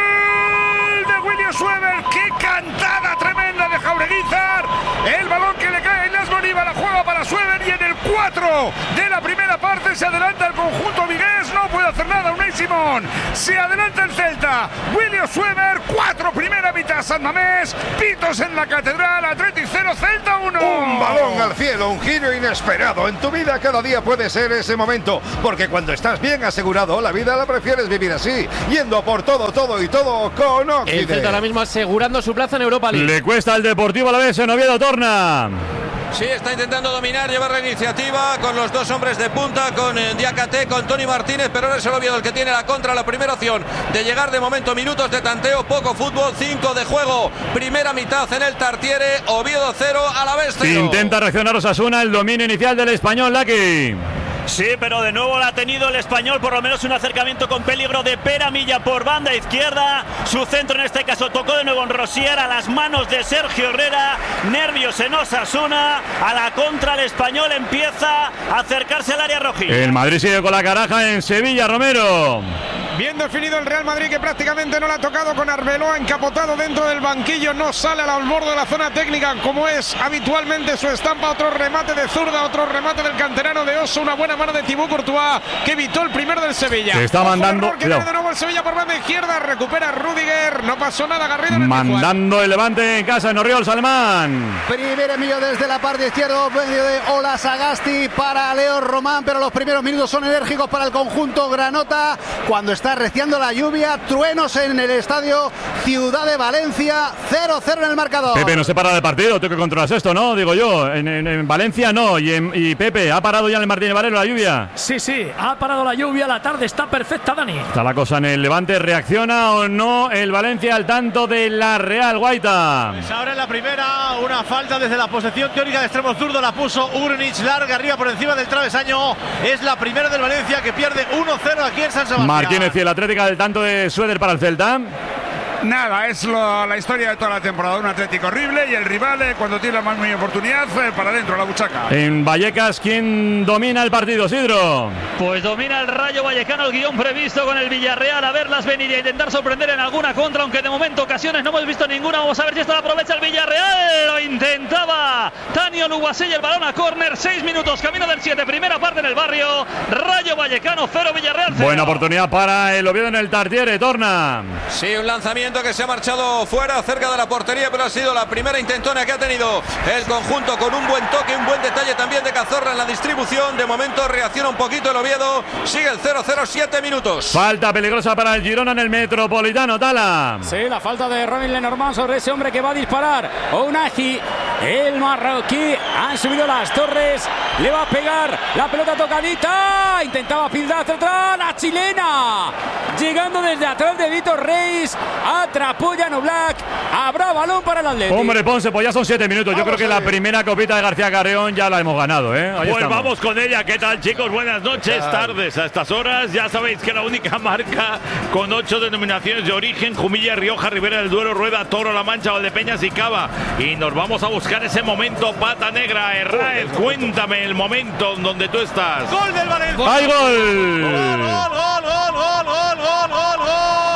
de William Sueber, qué cantada tremenda de Jaureguizar, el balón que le cae a Ilas Moriba, la juega para Sueber y en el cuatro de la primera parte se adelanta el conjunto vigués, no puede hacer nada Unai Simón, se adelanta el Celta, William Sueber, cuatro, primera mitad San Mamés, pitos en la Catedral, Athletic cero, Celta uno. Un balón al cielo, un giro inesperado, en tu vida cada día puede ser ese momento, porque cuando estás bien asegurado, la vida la prefieres vivir así, yendo por todo, todo y todo con Occidente. El Celta ahora mismo asegurando su plaza en Europa League. Le cuesta al Deportivo Alavés en Oviedo, Torna. Sí, está intentando dominar, llevar la iniciativa con los dos hombres de punta, con eh, Diakate, con Tony Martínez, pero ahora es el Oviedo el que tiene la contra, la primera opción de llegar de momento, minutos de tanteo, poco fútbol, cinco de juego, primera mitad en el Tartiere, Oviedo cero, Alavés cero. Intenta reaccionar Osasuna, el dominio inicial del Español, Laki. Sí, pero de nuevo la ha tenido el Español, por lo menos un acercamiento con peligro de Pera Milla por banda izquierda. Su centro en este caso tocó de nuevo en Rosier, a las manos de Sergio Herrera. Nervios en Osasuna, a la contra el Español empieza a acercarse al área rojilla. El Madrid sigue con la caraja en Sevilla, Romero. Bien definido el Real Madrid, que prácticamente no la ha tocado, con Arbeloa encapotado dentro del banquillo, no sale al borde de la zona técnica como es habitualmente su estampa. Otro remate de zurda, otro remate del canterano de Oso, una buena mano de Thibaut Courtois que evitó el primero del Sevilla. Se está mandando, que viene de nuevo el Sevilla por banda izquierda, recupera Rudiger, no pasó nada, Garrido en el mandando el Levante en casa en Oriols, Alemán. Primer envío desde la parte izquierda, medio de Ola Sagasti para Leo Román, pero los primeros minutos son enérgicos para el conjunto granota cuando está arreciando la lluvia, truenos en el estadio Ciudad de Valencia, cero cero en el marcador. Pepe, no se para de partido, tú que controlas esto, ¿no? Digo yo, en, en, en Valencia no, y, en, y Pepe, ¿ha parado ya en el Martínez Valero la lluvia? Sí, sí, ha parado la lluvia, la tarde está perfecta, Dani. Está la cosa en el Levante, ¿reacciona o no el Valencia al tanto de la Real, Guaita? Pues ahora en la primera, una falta desde la posición teórica de extremo zurdo, la puso Urnich, larga arriba por encima del travesaño, es la primera del Valencia que pierde uno cero aquí en San Sebastián. Martínez y el Atlético del tanto de Sueder para el Celta. Nada, es lo, la historia de toda la temporada. Un Atlético horrible y el rival, eh, cuando tiene la más mínima oportunidad, eh, para adentro, la buchaca. En Vallecas, ¿quién domina el partido, Sidro? Pues domina el Rayo Vallecano, el guión previsto con el Villarreal, a verlas venir y a intentar sorprender en alguna contra, aunque de momento ocasiones no hemos visto ninguna. Vamos a ver si esto lo aprovecha el Villarreal. Lo intentaba Tanio Luguasella, el balón a córner. Seis minutos, camino del siete, primera parte en el barrio. Rayo Vallecano cero, Villarreal cero. Buena oportunidad para el Oviedo en el Tartiere, Torna. Sí, un lanzamiento que se ha marchado fuera, cerca de la portería, pero ha sido la primera intentona que ha tenido el conjunto, con un buen toque, un buen detalle también de Cazorla en la distribución. De momento reacciona un poquito el Oviedo, sigue el cero cero, siete minutos. Falta peligrosa para el Girona en el Metropolitano, Tala. Sí, la falta de Ronnie Lenormand sobre ese hombre que va a disparar. Onaji, el marroquí, han subido las torres, le va a pegar la pelota tocadita, intentaba filtrar atrás, la chilena, llegando desde atrás de Víctor Reis, atrapó Jan Oblak, habrá balón para el Atlético. Hombre, Ponce, pues ya son siete minutos. Yo vamos, creo que la primera copita de García Carreón ya la hemos ganado, ¿eh? Ahí pues estamos. Vamos con ella. ¿Qué tal, chicos? Buenas noches, tardes. A estas horas ya sabéis que la única marca con ocho denominaciones de origen: Jumilla, Rioja, Ribera del Duero, Rueda, Toro, La Mancha, Valdepeñas y Cava. Y nos vamos a buscar ese momento pata negra. Herráez, cuéntame el momento donde tú estás. ¡Gol del Valencia! ¡Hay gol! ¡Gol, gol, gol, gol, gol, gol, gol, gol!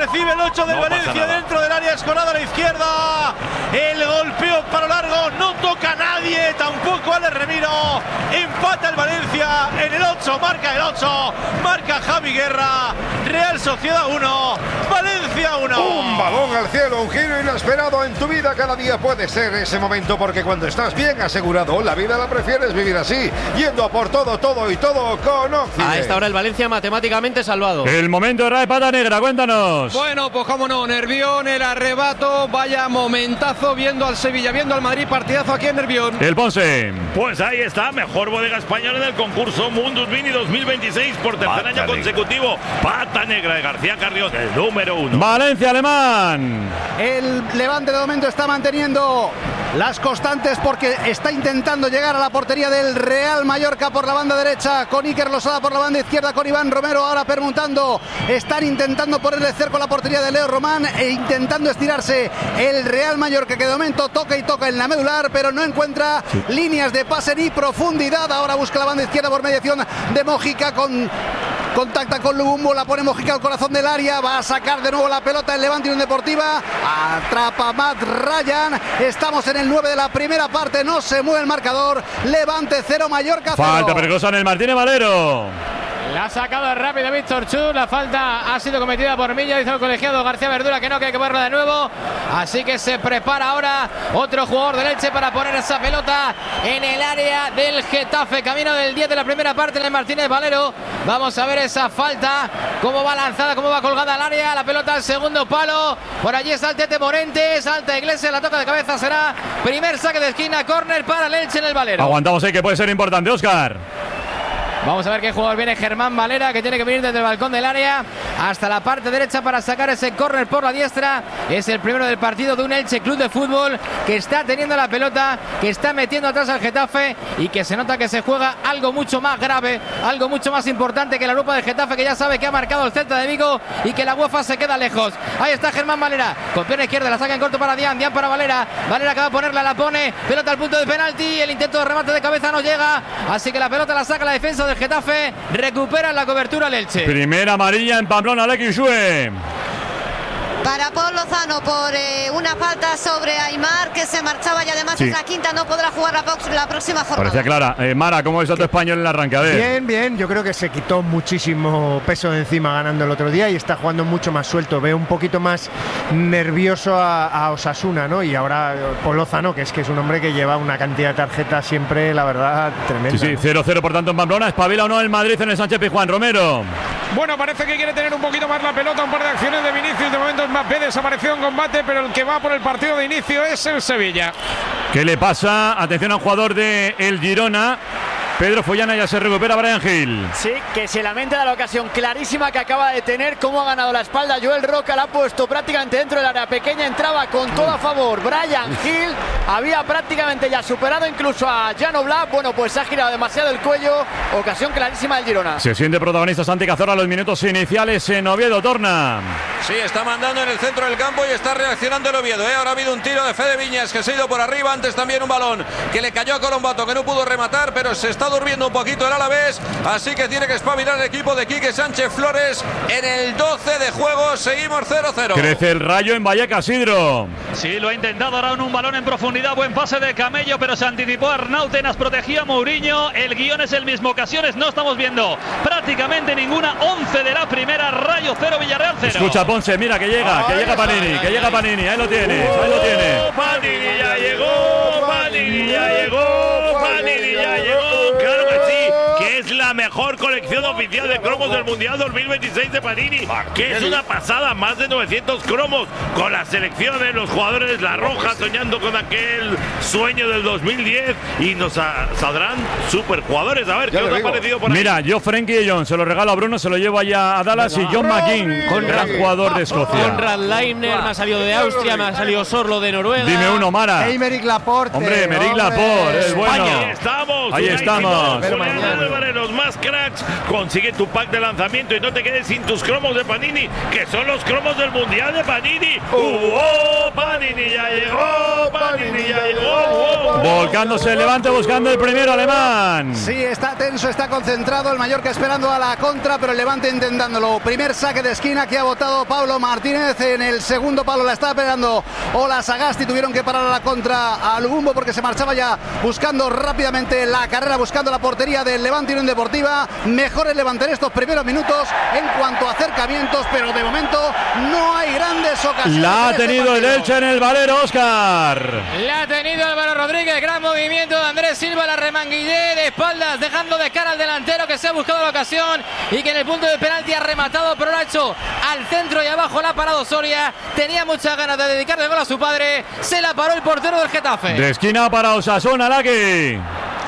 recibe el ocho del No pasa Valencia nada. dentro del área, escorada a la izquierda. El golpeo para largo, no toca a nadie, tampoco Ale Remiro. Empata el Valencia en el ocho, marca el ocho, marca Javi Guerra. Real Sociedad uno, Valencia uno. Un balón al cielo, un giro inesperado en tu vida. Cada día puede ser ese momento, porque cuando estás bien asegurado, la vida la prefieres vivir así, yendo a por todo, todo y todo con Occident. A esta hora el Valencia matemáticamente salvado. El momento de Rae Pata Negra, cuéntanos. Bueno, pues cómo no, Nervión, el arrebato, vaya momentazo viendo al Sevilla, viendo al Madrid, partidazo aquí en Nervión. El Ponce. Pues ahí está, mejor bodega española en el concurso Mundus Mini dos mil veintiséis por tercer Pata año negra. consecutivo. Pata Negra de García Carrión, el número uno. Valencia Alemán. El Levante de momento está manteniendo las constantes porque está intentando llegar a la portería del Real Mallorca por la banda derecha, con Iker Losada por la banda izquierda, con Iván Romero ahora permutando. Están intentando ponerle cerco a la portería de Leo Román e intentando estirarse el Real Mallorca, que de momento toca y toca en la medular, pero no encuentra sí. líneas de pase ni profundidad. Ahora busca la banda izquierda por mediación de Mojica, con contacta con Lubumbo, la pone Mojica al corazón del área, va a sacar de nuevo la pelota el Levante Unión Deportiva, atrapa Matt Ryan. Estamos en el nueve de la primera parte, no se mueve el marcador. Levante cero, Mallorca cero. Falta peligrosa en el Martínez Valero. La ha sacado rápido Víctor Chus. La falta ha sido cometida por Milla. Dice el colegiado García Verdura que no, que hay que verla de nuevo. Así que se prepara ahora otro jugador del Elche para poner esa pelota en el área del Getafe. Camino del diez de la primera parte en el Martínez Valero. Vamos a ver esa falta. Cómo va lanzada, cómo va colgada al área. La pelota al segundo palo. Por allí está el Tete Morente. Salta Iglesias. La toca de cabeza. Será primer saque de esquina. Córner para el Elche en el Valero. Aguantamos ahí, que puede ser importante, Óscar. Vamos a ver qué jugador viene. Germán Valera, que tiene que venir desde el balcón del área hasta la parte derecha para sacar ese córner por la diestra. Es el primero del partido de un Elche Club de Fútbol que está teniendo la pelota, que está metiendo atrás al Getafe y que se nota que se juega algo mucho más grave, algo mucho más importante que la Europa del Getafe, que ya sabe que ha marcado el Celta de Vigo y que la UEFA se queda lejos. Ahí está Germán Valera, con pierna izquierda, la saca en corto para Dian, Dian para Valera, Valera que va a ponerla, la pone, pelota al punto de penalti, el intento de remate de cabeza no llega, así que la pelota la saca la defensa del Getafe, recupera la cobertura el Elche. Primera amarilla en Pamplona, Alex Xue. Para Paul Lozano por eh, una falta sobre Aimar, que se marchaba y además sí. es la quinta, no podrá jugar la, la próxima jornada. Parecía clara. Eh, Mara, ¿cómo es tu español en el arranque? A ver. Bien, bien. Yo creo que se quitó muchísimo peso de encima ganando el otro día y está jugando mucho más suelto. Veo un poquito más nervioso a, a Osasuna, ¿no? Y ahora Paul Lozano, que es que es un hombre que lleva una cantidad de tarjetas siempre, la verdad, tremenda. Sí, sí, cero cero por tanto en Pamplona. ¿Espabila o no el Madrid en el Sánchez Pizjuán? Romero. Bueno, parece que quiere tener un poquito más la pelota, un par de acciones de Vinicius. De momento Mbappé desapareció en combate, pero el que va por el partido de inicio es el Sevilla. ¿Qué le pasa? Atención a un jugador de el Girona. Pedro Follana, ya se recupera Brian Gil. Sí, que se lamenta de la ocasión clarísima que acaba de tener, cómo ha ganado la espalda. Joel Roca la ha puesto prácticamente dentro del área pequeña, entraba con todo a favor. Brian Gil había prácticamente ya superado incluso a Jan Oblak. Bueno, pues ha girado demasiado el cuello. Ocasión clarísima del Girona. Se siente protagonista Santi Cazorla a los minutos iniciales en Oviedo. Torna. Sí, está mandando en el centro del campo y está reaccionando el Oviedo, ¿eh? Ahora ha habido un tiro de Fede Viñas que se ha ido por arriba. Antes también un balón que le cayó a Colombato, que no pudo rematar, pero se está durmiendo un poquito el Alavés, así que tiene que espabilar el equipo de Quique Sánchez Flores en el doce de juego. Seguimos cero cero. Crece el Rayo en Vallecas, Isidro. Sí, lo ha intentado ahora en un balón en profundidad, buen pase de Camello, pero se anticipó Arnautenas, protegía a Mourinho. El guión es el mismo, ocasiones no estamos viendo prácticamente ninguna. Once de la primera, Rayo cero, Villarreal cero. Escucha Ponce, mira que llega, que llega Panini, que llega Panini, ahí lo tienes, ahí lo tienes. Panini ya llegó, Panini ya llegó, Panini ya llegó, claro que sí, que es la mejor colección oficial de cromos del Mundial dos mil veintiséis de Panini, que es una pasada, más de novecientos cromos con las selecciones, los jugadores, la Roja soñando con aquel sueño del dos mil diez y nos a, saldrán super jugadores. A ver, ¿qué os ha parecido por ahí? Mira, yo Frenkie de Jong se lo regalo a Bruno, se lo llevo allá a Dallas y John McKean, gran jugador de Escocia. Conrad Leiner, me ha salido de Austria, me ha salido Sorlo de Noruega. Dime uno, Mara. Eimerick Laporte. Hombre, Eimerick Laporte, es bueno. Ahí estamos. Ahí estamos. Julián Álvarez nos más cracks. Consigue tu pack de lanzamiento y no te quedes sin tus cromos de Panini, que son los cromos del Mundial de Panini. ¡Uh, oh, Panini ya llegó! ¡Panini ya llegó! Volcándose el Levante buscando el primero alemán. Sí, está tenso, está concentrado el Mallorca esperando a la contra, pero el Levante intentándolo. Primer saque de esquina que ha votado Pablo Martínez. En el segundo palo la estaba pegando Ola Sagasti. Tuvieron que parar a la contra a Lubumbo porque se marchaba ya buscando rápidamente la carrera, buscando la portería del Levante Unión Deportiva. Mejor el Levante en estos primeros minutos en cuanto a acercamientos, pero de momento no hay grandes ocasiones. La ha tenido el Elche en el Valero, Óscar. La ha tenido Álvaro Rodríguez. Gran movimiento de Andrés Silva, la remanguillé de espaldas, dejando de cara al delantero que se ha buscado la ocasión y que en el punto de penalti ha rematado, pero lo ha hecho al centro y abajo la ha parado Soria. Tenía muchas ganas de dedicarle gol a su padre. Se la paró el portero del Getafe. De esquina para Osasuna, Laki.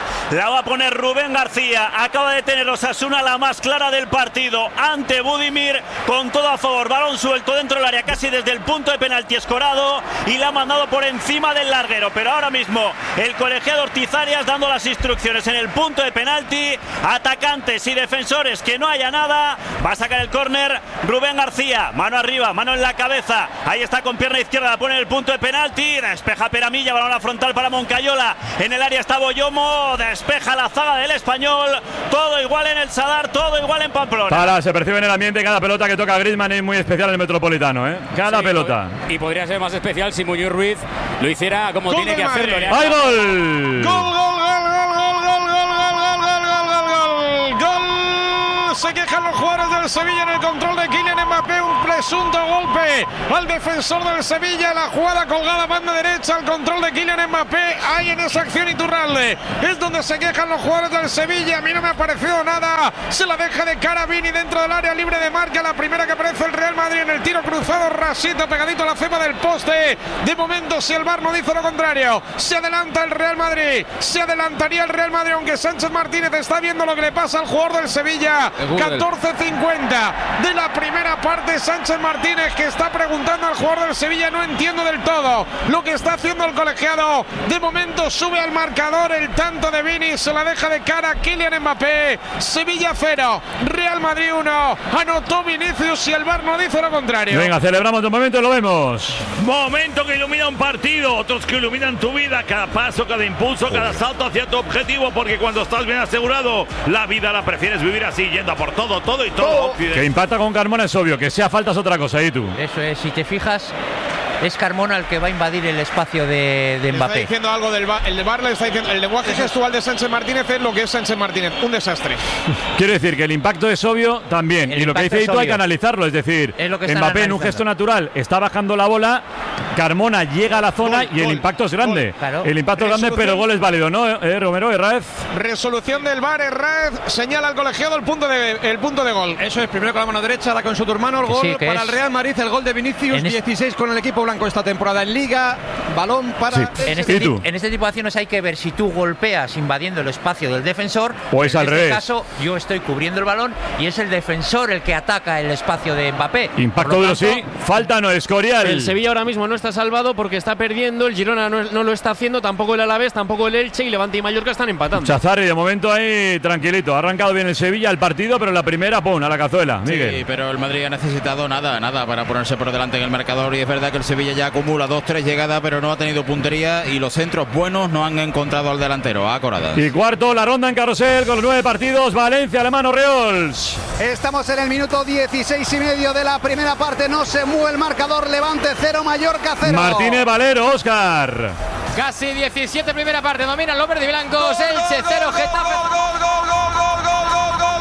La va a poner Rubén García. Acaba de tener Osasuna la más clara del partido ante Budimir, con todo a favor. Balón suelto dentro del área, casi desde el punto de penalti escorado, y la ha mandado por encima del larguero. Pero ahora mismo el colegiado Ortiz Arias dando las instrucciones en el punto de penalti. Atacantes y defensores, que no haya nada. Va a sacar el córner Rubén García. Mano arriba, mano en la cabeza. Ahí está con pierna izquierda, la pone en el punto de penalti. Despeja Peramilla, balón a la frontal para Moncayola. En el área está Boyomo. Despeja la zaga del Español. Todo igual en el Sadar, todo igual en Pamplona. Para, se percibe en el ambiente cada pelota que toca Griezmann es muy especial en el Metropolitano, ¿eh? Cada sí, pelota. Y podría ser más especial si Muñoz Ruiz lo hiciera como gol tiene que hacerlo. ¡Hay gol! ¡Gol, gol, gol, gol, gol, gol, gol, gol, gol, gol, gol, gol! Se quejan los jugadores del Sevilla en el control de Kylian Mbappé. Un presunto golpe al defensor del Sevilla. La jugada colgada banda derecha al control de Kylian Mbappé. Hay en esa acción Iturralde. Es donde se quejan los jugadores del Sevilla. A mí no me ha parecido nada. Se la deja de cara Vini dentro del área libre de marca. La primera que aparece el Real Madrid en el tiro cruzado. Rasito pegadito a la cepa del poste. De momento, si el V A R no dice lo contrario, se adelanta el Real Madrid. Se adelantaría el Real Madrid, aunque Sánchez Martínez está viendo lo que le pasa al jugador del Sevilla. catorce cincuenta de la primera parte. Sánchez Martínez, que está preguntando al jugador del Sevilla: no entiendo del todo lo que está haciendo el colegiado. De momento sube al marcador el tanto de Vini. Se la deja de cara Kylian Mbappé. Sevilla cero, Real Madrid uno. Anotó Vinicius y el V A R no dice lo contrario. Venga, celebramos un momento y lo vemos. Momento que ilumina un partido, otros que iluminan tu vida. Cada paso, cada impulso, cada salto hacia tu objetivo. Porque cuando estás bien asegurado, la vida la prefieres vivir así, yendo a por todo, todo y todo. Que impacta con Carmona es obvio, que sea falta es otra cosa, ¿y tú? Eso es, si te fijas, es Carmona el que va a invadir el espacio de, de Mbappé. Está diciendo algo del V A R, el de V A R le está diciendo, el lenguaje gestual de Sánchez Martínez es lo que es Sánchez Martínez, un desastre. Quiero decir que el impacto es obvio también, el y lo que dice Ito hay que analizarlo, es decir, es lo que Mbappé en un gesto natural está bajando la bola, Carmona llega a la zona gol, y el gol, impacto es grande. Claro. El impacto es grande, pero el gol es válido, ¿no, eh, Romero? Herráez. Resolución del V A R, Herráez señala al colegiado el punto de el punto de gol. Eso es, primero con la mano derecha, ahora con su hermano, el gol sí, para es. el Real Madrid, el gol de Vinicius, dieciséis con el equipo blanco esta temporada en Liga, balón para... Sí. En, este tipo, en este tipo de acciones hay que ver si tú golpeas invadiendo el espacio del defensor, o es en al este revés. caso yo estoy cubriendo el balón y es el defensor el que ataca el espacio de Mbappé. Impacto duro, sí, falta no, Escorial. El Sevilla ahora mismo no está salvado porque está perdiendo, el Girona no, no lo está haciendo, tampoco el Alavés, tampoco el Elche, y Levante y Mallorca están empatando. Chazarri de momento ahí tranquilito, ha arrancado bien el Sevilla el partido, pero la primera, pum, a la cazuela, Miguel. Sí, pero el Madrid ha necesitado nada, nada para ponerse por delante en el marcador, y es verdad que el Sevilla ya acumula dos, tres llegadas, pero no ha tenido puntería y los centros buenos no han encontrado al delantero, a Coradas. Y cuarto, la ronda en carrusel con los nueve partidos, Valencia, Alemán, Reols. Estamos en el minuto dieciséis y medio de la primera parte, no se mueve el marcador, Levante cero, Mallorca cero. Martínez Valero, Óscar. Casi diecisiete primera parte, dominan los verde y blancos, Elche cero, Getafe. Gol, gol, gol, gol, gol, gol, gol, gol,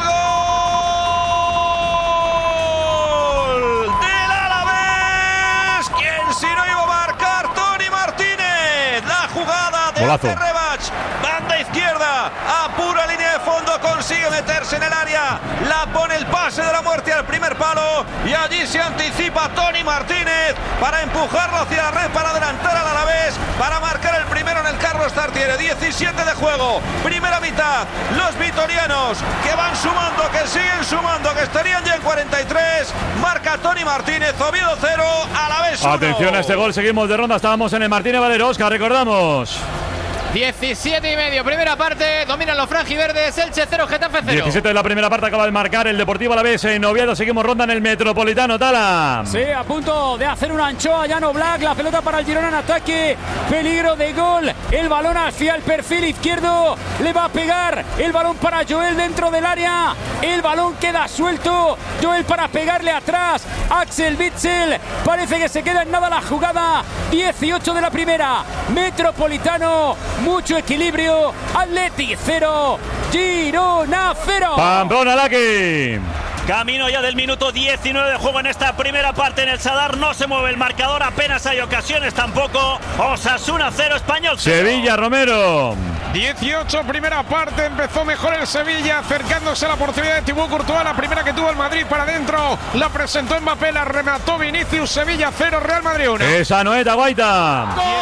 gol del Alavés. ¿Quién si no iba a marcar? Tony Martínez. La jugada de este rematch, banda izquierda, a pura línea de fondo, consigue meterse en el área, la pone el pase de la muerte al primer palo y allí se anticipa Tony Martínez para empujarlo hacia la red, para adelantar al Alavés, para marcar el primero en el Carlos Tartiere. diecisiete de juego, primera mitad, los vitorianos que van sumando, que siguen sumando, que estarían ya en cuarenta y tres, marca Tony Martínez, Oviedo cero, Alavés uno. Atención a este gol, seguimos de ronda, estábamos en el Martínez Valero, Óscar, recordamos. diecisiete y medio, primera parte, dominan los franjiverdes, Elche cero, Getafe cero. diecisiete de la primera parte acaba de marcar el Deportivo Alavés en Oviedo. Seguimos ronda en el Metropolitano, Tala. Sí, a punto de hacer una anchoa Llano Black, la pelota para el Girona en ataque, peligro de gol, el balón hacia el perfil izquierdo, le va a pegar, el balón para Joel dentro del área, el balón queda suelto, Joel para pegarle atrás, Axel Witsel, parece que se queda en nada la jugada, dieciocho de la primera, Metropolitano, mucho equilibrio, Atleti cero, Girona cero. Pamplona, Laki. Camino ya del minuto diecinueve de juego en esta primera parte en el Sadar. No se mueve el marcador, apenas hay ocasiones tampoco. Osasuna cero, Español cero. Sevilla, Romero. dieciocho, primera parte, empezó mejor el Sevilla, acercándose a la oportunidad de Thibaut Courtois, la primera que tuvo el Madrid para adentro, la presentó Mbappé, la remató Vinicius. Sevilla cero, Real Madrid uno. Esa Noeta, Guaita.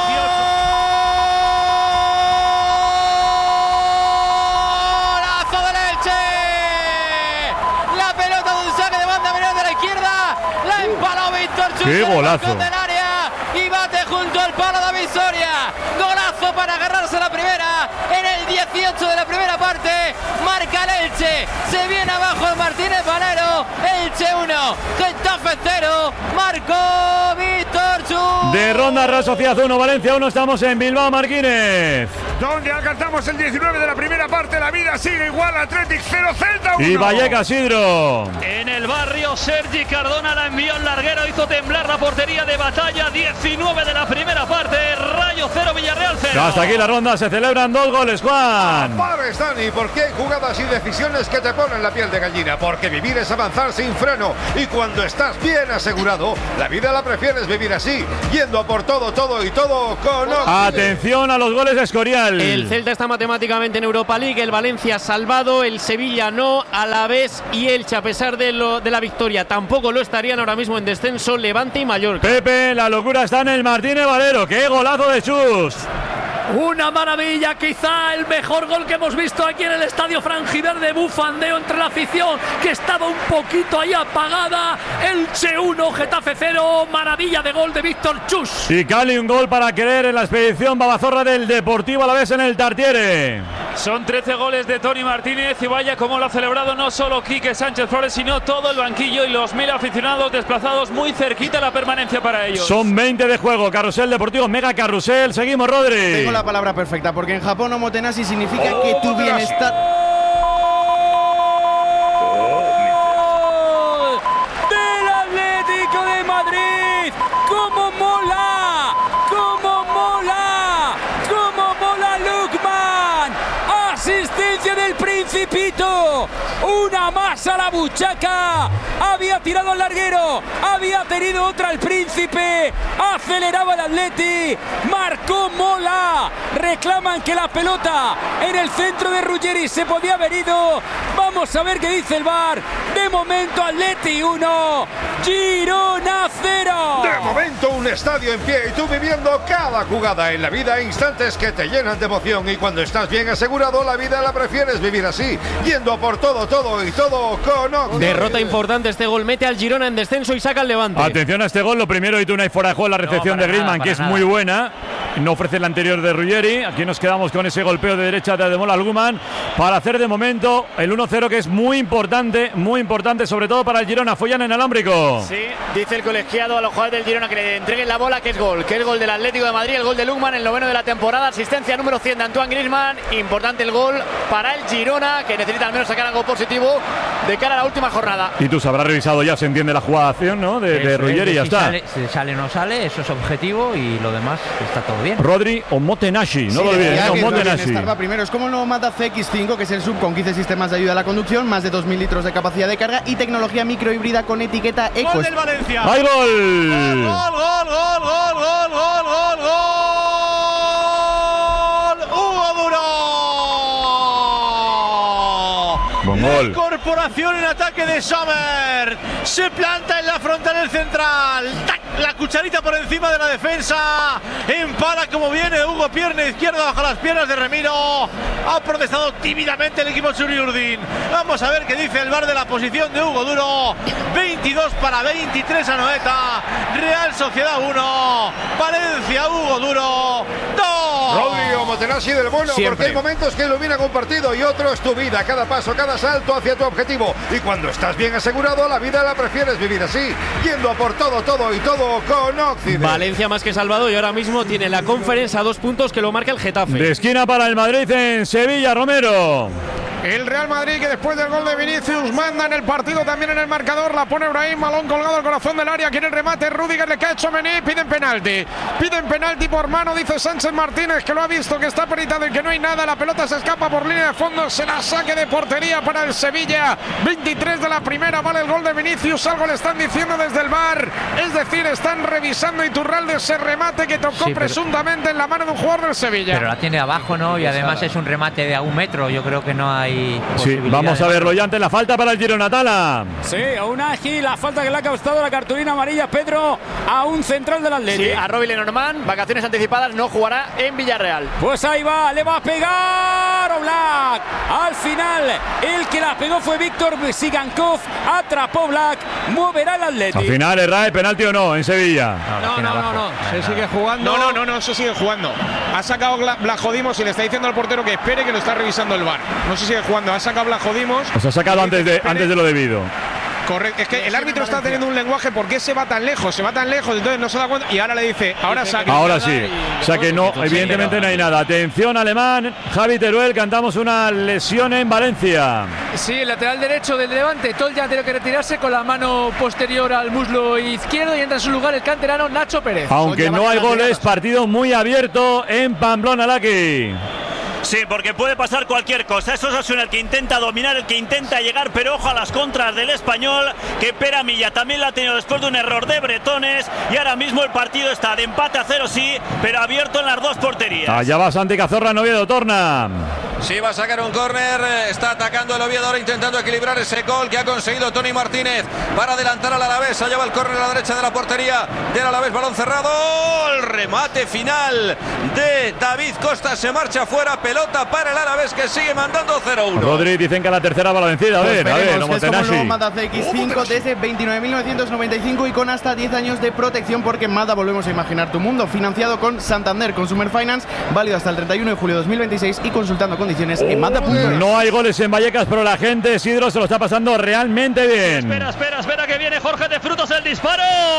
¡Qué golazo! Del área y bate junto al palo David Soria. Golazo para agarrarse la primera en el dieciocho de la primera parte. Marca el Elche. Se viene abajo el Martínez Valero. Elche uno, Getafe cero. Marcó Víctor Chus. De Ronda, Real Sociedad uno, Valencia uno. Estamos en Bilbao, Marquínez. Donde alcanzamos el diecinueve de la primera parte. La vida sigue igual. Athletic cero, Celta uno. Y Vallecas, Sidro. En el barrio, Sergi Cardona la envió en larguero. Hizo temblar la portería de Batalla. diecinueve de la primera parte. Rayo cero, Villarreal cero. Hasta aquí la ronda. Se celebran dos goles, Juan. Pares, Dani, porque hay jugadas y decisiones que te ponen la piel de gallina. Porque vivir es avanzar sin freno. Y cuando estás bien asegurado, la vida la prefieres vivir así. Yendo a por todo, todo y todo con... Atención a los goles de Escorial. El Celta está matemáticamente en Europa League. El Valencia salvado. El Sevilla no. Alavés y Elche, a pesar de, lo, de la victoria, tampoco lo estarían ahora mismo en descenso. Levante y Mallorca. Pepe, la locura está en el Martínez Valero. ¡Qué golazo de Chus! Una maravilla, quizá el mejor gol que hemos visto aquí en el estadio franjiverde. Bufandeo entre la afición que estaba un poquito ahí apagada. Elche uno, Getafe cero. Maravilla de gol de Víctor Chus. Y Cali, un gol para querer en la expedición babazorra del Deportivo Alavés en el Tartiere. Son trece goles de Tony Martínez y vaya como lo ha celebrado no solo Quique Sánchez Flores, sino todo el banquillo y los mil aficionados desplazados muy cerquita la permanencia para ellos. Son veinte de juego, carrusel deportivo, mega carrusel. Seguimos, Rodri. Tengo la palabra perfecta, porque en Japón omotenashi significa oh, que tu bienestar... ¡Del Atlético de Madrid! ¡Cómo mola! ¡Cómo mola! ¡Cómo mola Lukman! ¡Asistencia del Principito! ¡Una más a la buchaca! Había tirado al larguero, había tenido otra el Príncipe, aceleraba el Atleti, marcó Mola, reclaman que la pelota en el centro de Ruggeri se podía haber ido. Vamos a ver qué dice el V A R. De momento Atleti uno, Girona cero. De momento un estadio en pie y tú viviendo cada jugada en la vida, instantes que te llenan de emoción, y cuando estás bien asegurado la vida la prefieres vivir así, yendo a por todo, todo y todo con... Derrota importante. Este gol mete al Girona en descenso y saca al Levante. Atención a este gol. Lo primero, Itunay fuera de juego, la recepción no, de Griezmann, que es nada. Muy buena. No ofrece el anterior de Ruggeri. Aquí nos quedamos con ese golpeo de derecha de Ademola Lukman para hacer de momento el uno cero, que es muy importante, muy importante, sobre todo para el Girona. Follan en alámbrico. Sí, dice el colegiado a los jugadores del Girona que le entreguen la bola, que es gol, que es gol del Atlético de Madrid, el gol de Lukman, el noveno de la temporada, asistencia número cien de Antoine Griezmann. Importante el gol para el Girona, que necesita al menos sacar algo positivo de cara a la última jornada. Y tú habrás revisado ya, se entiende la jugación, ¿no? De, de Ruggeri y ya si está. Sale, si sale o no sale, eso es objetivo y lo demás está todo bien. Rodri Omotenashi, no sí, lo olvides, Omotenashi. Primero es como el nuevo Mazda C X cinco, que es el sub con quince sistemas de ayuda a la conducción, más de dos mil litros de capacidad de carga y tecnología microhíbrida con etiqueta Eco. ¡Gol del Valencia! ¡Hay gol! ¡Gol, gol, gol, gol, gol, gol, gol, gol! ¡Hugo Duro! Buen gol. Incorporación en ataque de Sommer. Se planta en la frontal del central. ¡Tac! La cucharita por encima de la defensa. Empala como viene Hugo, pierna izquierda bajo las piernas de Remiro. Ha protestado tímidamente el equipo Churiurdin. Vamos a ver qué dice el V A R de la posición de Hugo Duro. veintidós para veintitrés a Noeta. Real Sociedad uno, Valencia Hugo Duro dos. Rodri o Motenassi del bueno, Siempre. porque hay momentos que iluminan un partido y otro es tu vida, cada paso, cada salto hacia tu objetivo. Y cuando estás bien asegurado, la vida la prefieres vivir así, yendo a por todo, todo y todo con Occident. Valencia más que salvado y ahora mismo tiene la Conference a dos puntos que lo marca el Getafe. De esquina para el Madrid en Sevilla, Romero. El Real Madrid, que después del gol de Vinicius manda en el partido, también en el marcador, la pone Brahim, balón colgado al corazón del área, quiere el remate, Rüdiger le cae a Tchouaméni, piden penalti, piden penalti por mano, dice Sánchez Martínez, que lo ha visto, que está peritado y que no hay nada, la pelota se escapa por línea de fondo, se la saque de portería para el Sevilla, veintitrés de la primera, vale el gol de Vinicius, algo le están diciendo desde el V A R, es decir, están revisando Iturralde ese remate que tocó Sí, pero- presuntamente en la mano de un jugador del Sevilla. Pero la tiene abajo, ¿no? Y además es un remate de a un metro. Yo creo que no hay. Sí, vamos a verlo ya ante la falta para el Girona, Tala. Sí, a un ágil, la falta que le ha causado la cartulina amarilla, Pedro, a un central del Atlético. Sí, a Roby Lenormand, vacaciones anticipadas, no jugará en Villarreal. Pues ahí va, le va a pegar Oblak. Al final, el que la pegó fue Víctor Sigankov, atrapó Black, moverá el Atlético. Al final, ¿erra penalti o no en Sevilla? No, no, no, no, se sigue jugando. No, no, no, no, se sigue jugando. Ha sacado Gla- Blajodimos y le está diciendo al portero que espere, que lo está revisando el V A R. No se sigue jugando, ha sacado Blajodimos. Os ha sacado antes de, antes de lo debido. Correcto, es que el árbitro está teniendo un lenguaje, ¿por qué se va tan lejos? Se va tan lejos, entonces no se da cuenta y ahora le dice, ahora saca. Ahora sí. O sea que no, evidentemente no hay nada. Atención, Alemán. Javi Teruel, cantamos una lesión en Valencia. Sí, el lateral derecho del Levante, Tol ya ha tenido que retirarse con la mano posterior al muslo izquierdo y entra en su lugar el canterano Nacho Pérez. Aunque no hay goles, partido muy abierto en Pamplona, Laki. Sí, porque puede pasar cualquier cosa. Eso es Osasuna el que intenta dominar, el que intenta llegar, pero ojo a las contras del Español, que Pera Milla también la ha tenido después de un error de Bretones, y ahora mismo el partido está de empate a cero, sí, pero abierto en las dos porterías. Allá va Santi Cazorla, Noviedo, torna. Sí, va a sacar un córner, está atacando el Oviedo ahora intentando equilibrar ese gol que ha conseguido Tony Martínez para adelantar al Alavés. Allá va el córner a la derecha de la portería del Alavés, balón cerrado, el remate final de David Costa se marcha fuera, pelota para el Alavés que sigue mandando cero uno. Rodri, dicen que a la tercera va la vencida. A Pues ver, a ver, veremos, no que es como el nuevo Motenassi. Mazda C X cinco desde veintinueve mil novecientos noventa y cinco y con hasta diez años de protección, porque Mazda volvemos a imaginar tu mundo, financiado con Santander Consumer Finance, válido hasta el treinta y uno de julio de dos mil veintiséis y consultando condiciones en Mazda punto es. No hay goles en Vallecas, pero la gente, Isidro, se lo está pasando realmente bien. Espera, espera, espera que viene Jorge de Frutos el disparo.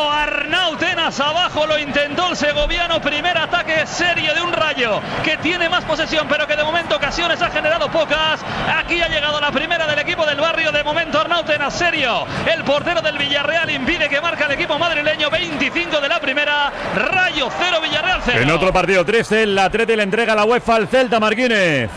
Arnau Tenas abajo, lo intentó el segoviano. Primer ataque serio de un Rayo que tiene más posesión, pero que de momento ocasiones ha generado pocas. Aquí ha llegado la primera del equipo del barrio. De momento Arnau Tenas serio. El portero del Villarreal impide que marca el equipo madrileño. veinticinco de la primera. Rayo cero, Villarreal cero. En otro partido triste, el Atleti le entrega la UEFA al Celta, Marquínez.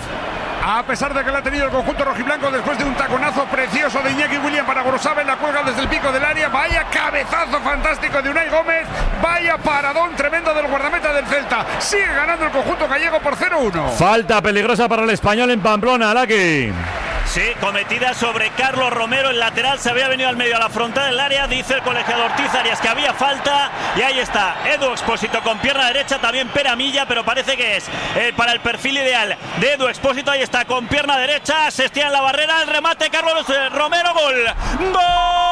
A pesar de que la ha tenido el conjunto rojiblanco después de un taconazo precioso de Iñaki William para Gorosabel, la cuelga desde el pico del área. Vaya cabezazo fantástico de Unai Gómez. Vaya paradón tremendo del guardameta del Celta. Sigue ganando el conjunto gallego por cero uno. Falta peligrosa para el Español en Pamplona, Laki. Sí, cometida sobre Carlos Romero, el lateral se había venido al medio a la frontal del área, dice el colegiado Ortiz Arias que había falta, y ahí está Edu Expósito con pierna derecha, también Pera Milla, pero parece que es eh, para el perfil ideal de Edu Expósito. Ahí está con pierna derecha, se estira en la barrera, el remate Carlos eh, Romero, gol, gol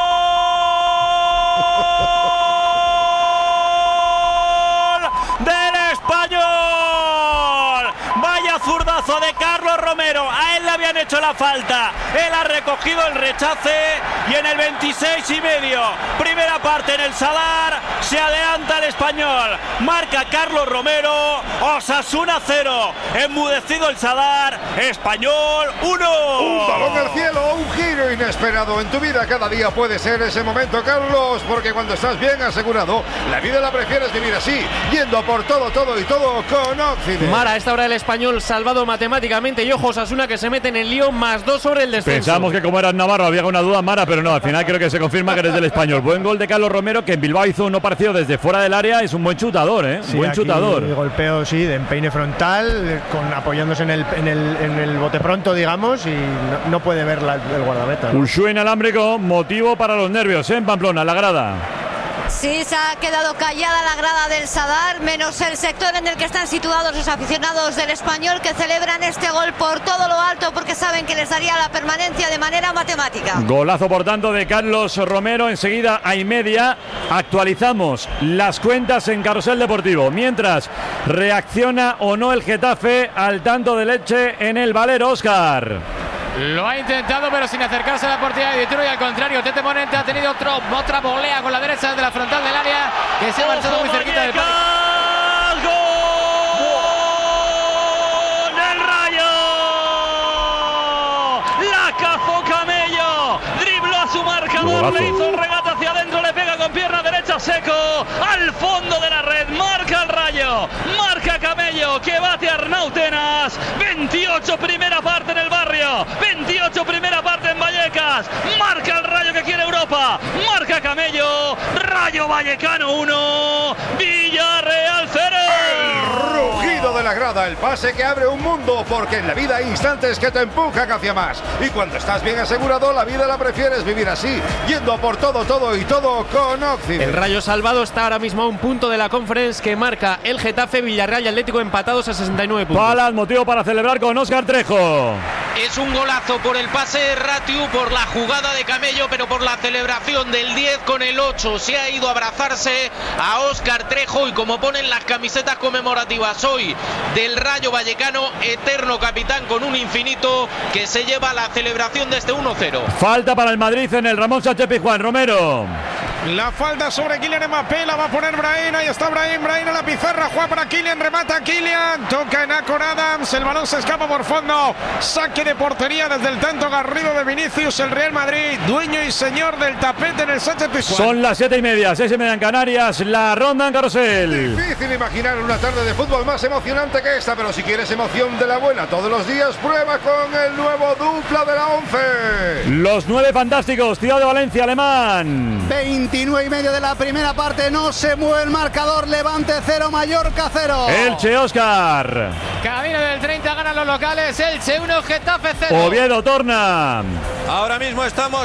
del Español. Vaya zurdazo de Carlos Romero, a él le habían hecho la falta, él ha recogido el rechace y en el veintiséis y medio, primera parte en el Sadar, se adelanta el Español, marca Carlos Romero, Osasuna cero, enmudecido el Sadar, Español uno. Un balón al cielo, un giro inesperado en tu vida. Cada día puede ser ese momento, Carlos, porque cuando estás bien asegurado, la vida la prefieres vivir así, yendo por todo, todo y todo con Occident. Mara, a esta hora el Español salvado matemáticamente y ojo Osasuna que se mete en el lío, más dos sobre el descenso. Pensamos que como eras Navarro había una duda, Mara, pero no, al final creo que se confirma que eres del Español. Buen gol de Carlos Romero, que en Bilbao hizo uno parecido desde fuera del área, es un buen chutador, ¿eh? Sí, buen aquí chutador. Golpeo, sí, de empeine frontal, con, apoyándose en el, en, el, en el bote pronto, digamos, y no, no puede ver la, el guardameta, ¿no? Ushua inalámbrico, motivo para los nervios, ¿eh? En Pamplona, la grada. Sí, se ha quedado callada la grada del Sadar, menos el sector en el que están situados los aficionados del Español, que celebran este gol por todo lo alto porque saben que les daría la permanencia de manera matemática. Golazo, por tanto, de Carlos Romero. Enseguida a y media actualizamos las cuentas en Carrusel Deportivo. Mientras, reacciona o no el Getafe al tanto de Leche en el Valero, Óscar. Lo ha intentado, pero sin acercarse a la portería de Vituro, y al contrario, Tete Morente ha tenido otro, otra volea con la derecha de la frontal del área, que se ha marchado muy cerquita del palo. ¡Gol del Rayo! La cazó Camello, dribló a su marcador, le hizo el regate hacia adentro, le pega con pierna derecha seco al fondo de la red, marca el Rayo, marca Camello, que bate a Arnautenas. Veintiocho primera parte en el barrio, veintiocho primera parte en Vallecas, marca el Rayo que quiere Europa, marca Camello, Rayo Vallecano uno, Villarreal cero. El rugido de la grada, el pase que abre un mundo, porque en la vida hay instantes que te empujan hacia más, y cuando estás bien asegurado, la vida la prefieres vivir así, yendo a por todo, todo y todo con Occident. El Rayo salvado está ahora mismo a un punto de la Conference que marca el Getafe, Villarreal y Atlético empatados a sesenta y nueve puntos. Palas, motivo para celebrar con Óscar Trejo. Es un golazo por el pase de Ratiu, por la jugada de Camello, pero por la celebración del diez con el ocho. Se ha ido a abrazarse a Óscar Trejo, y como ponen las camisetas conmemorativas hoy del Rayo Vallecano, eterno capitán con un infinito, que se lleva la celebración de este uno cero. Falta para el Madrid en el Ramón Sánchez Pizjuán. Romero. La falta sobre Kylian Mbappé, la va a poner Brahim, ahí está Brahim, Brahim a la pizarra, juega para Kylian, remata Kylian, toca en Akon Adams, el balón se escapa por fondo, saque de portería desde el tanto Garrido de Vinicius, el Real Madrid, dueño y señor del tapete en el Sánchez Pizjuán. Son las siete y media, seis y media en Canarias, la ronda en Carrusel. Difícil imaginar una tarde de fútbol más emocionante que esta, pero si quieres emoción de la buena todos los días, prueba con el nuevo dupla de la once. Los nueve fantásticos, Ciudad de Valencia, Alemán. veintinueve y medio de la primera parte, no se mueve el marcador, Levante cero, Mallorca cero. Elche, Óscar. Camino del treinta, ganan los locales, Elche uno, Getafe cero. Oviedo, Torna. Ahora mismo estamos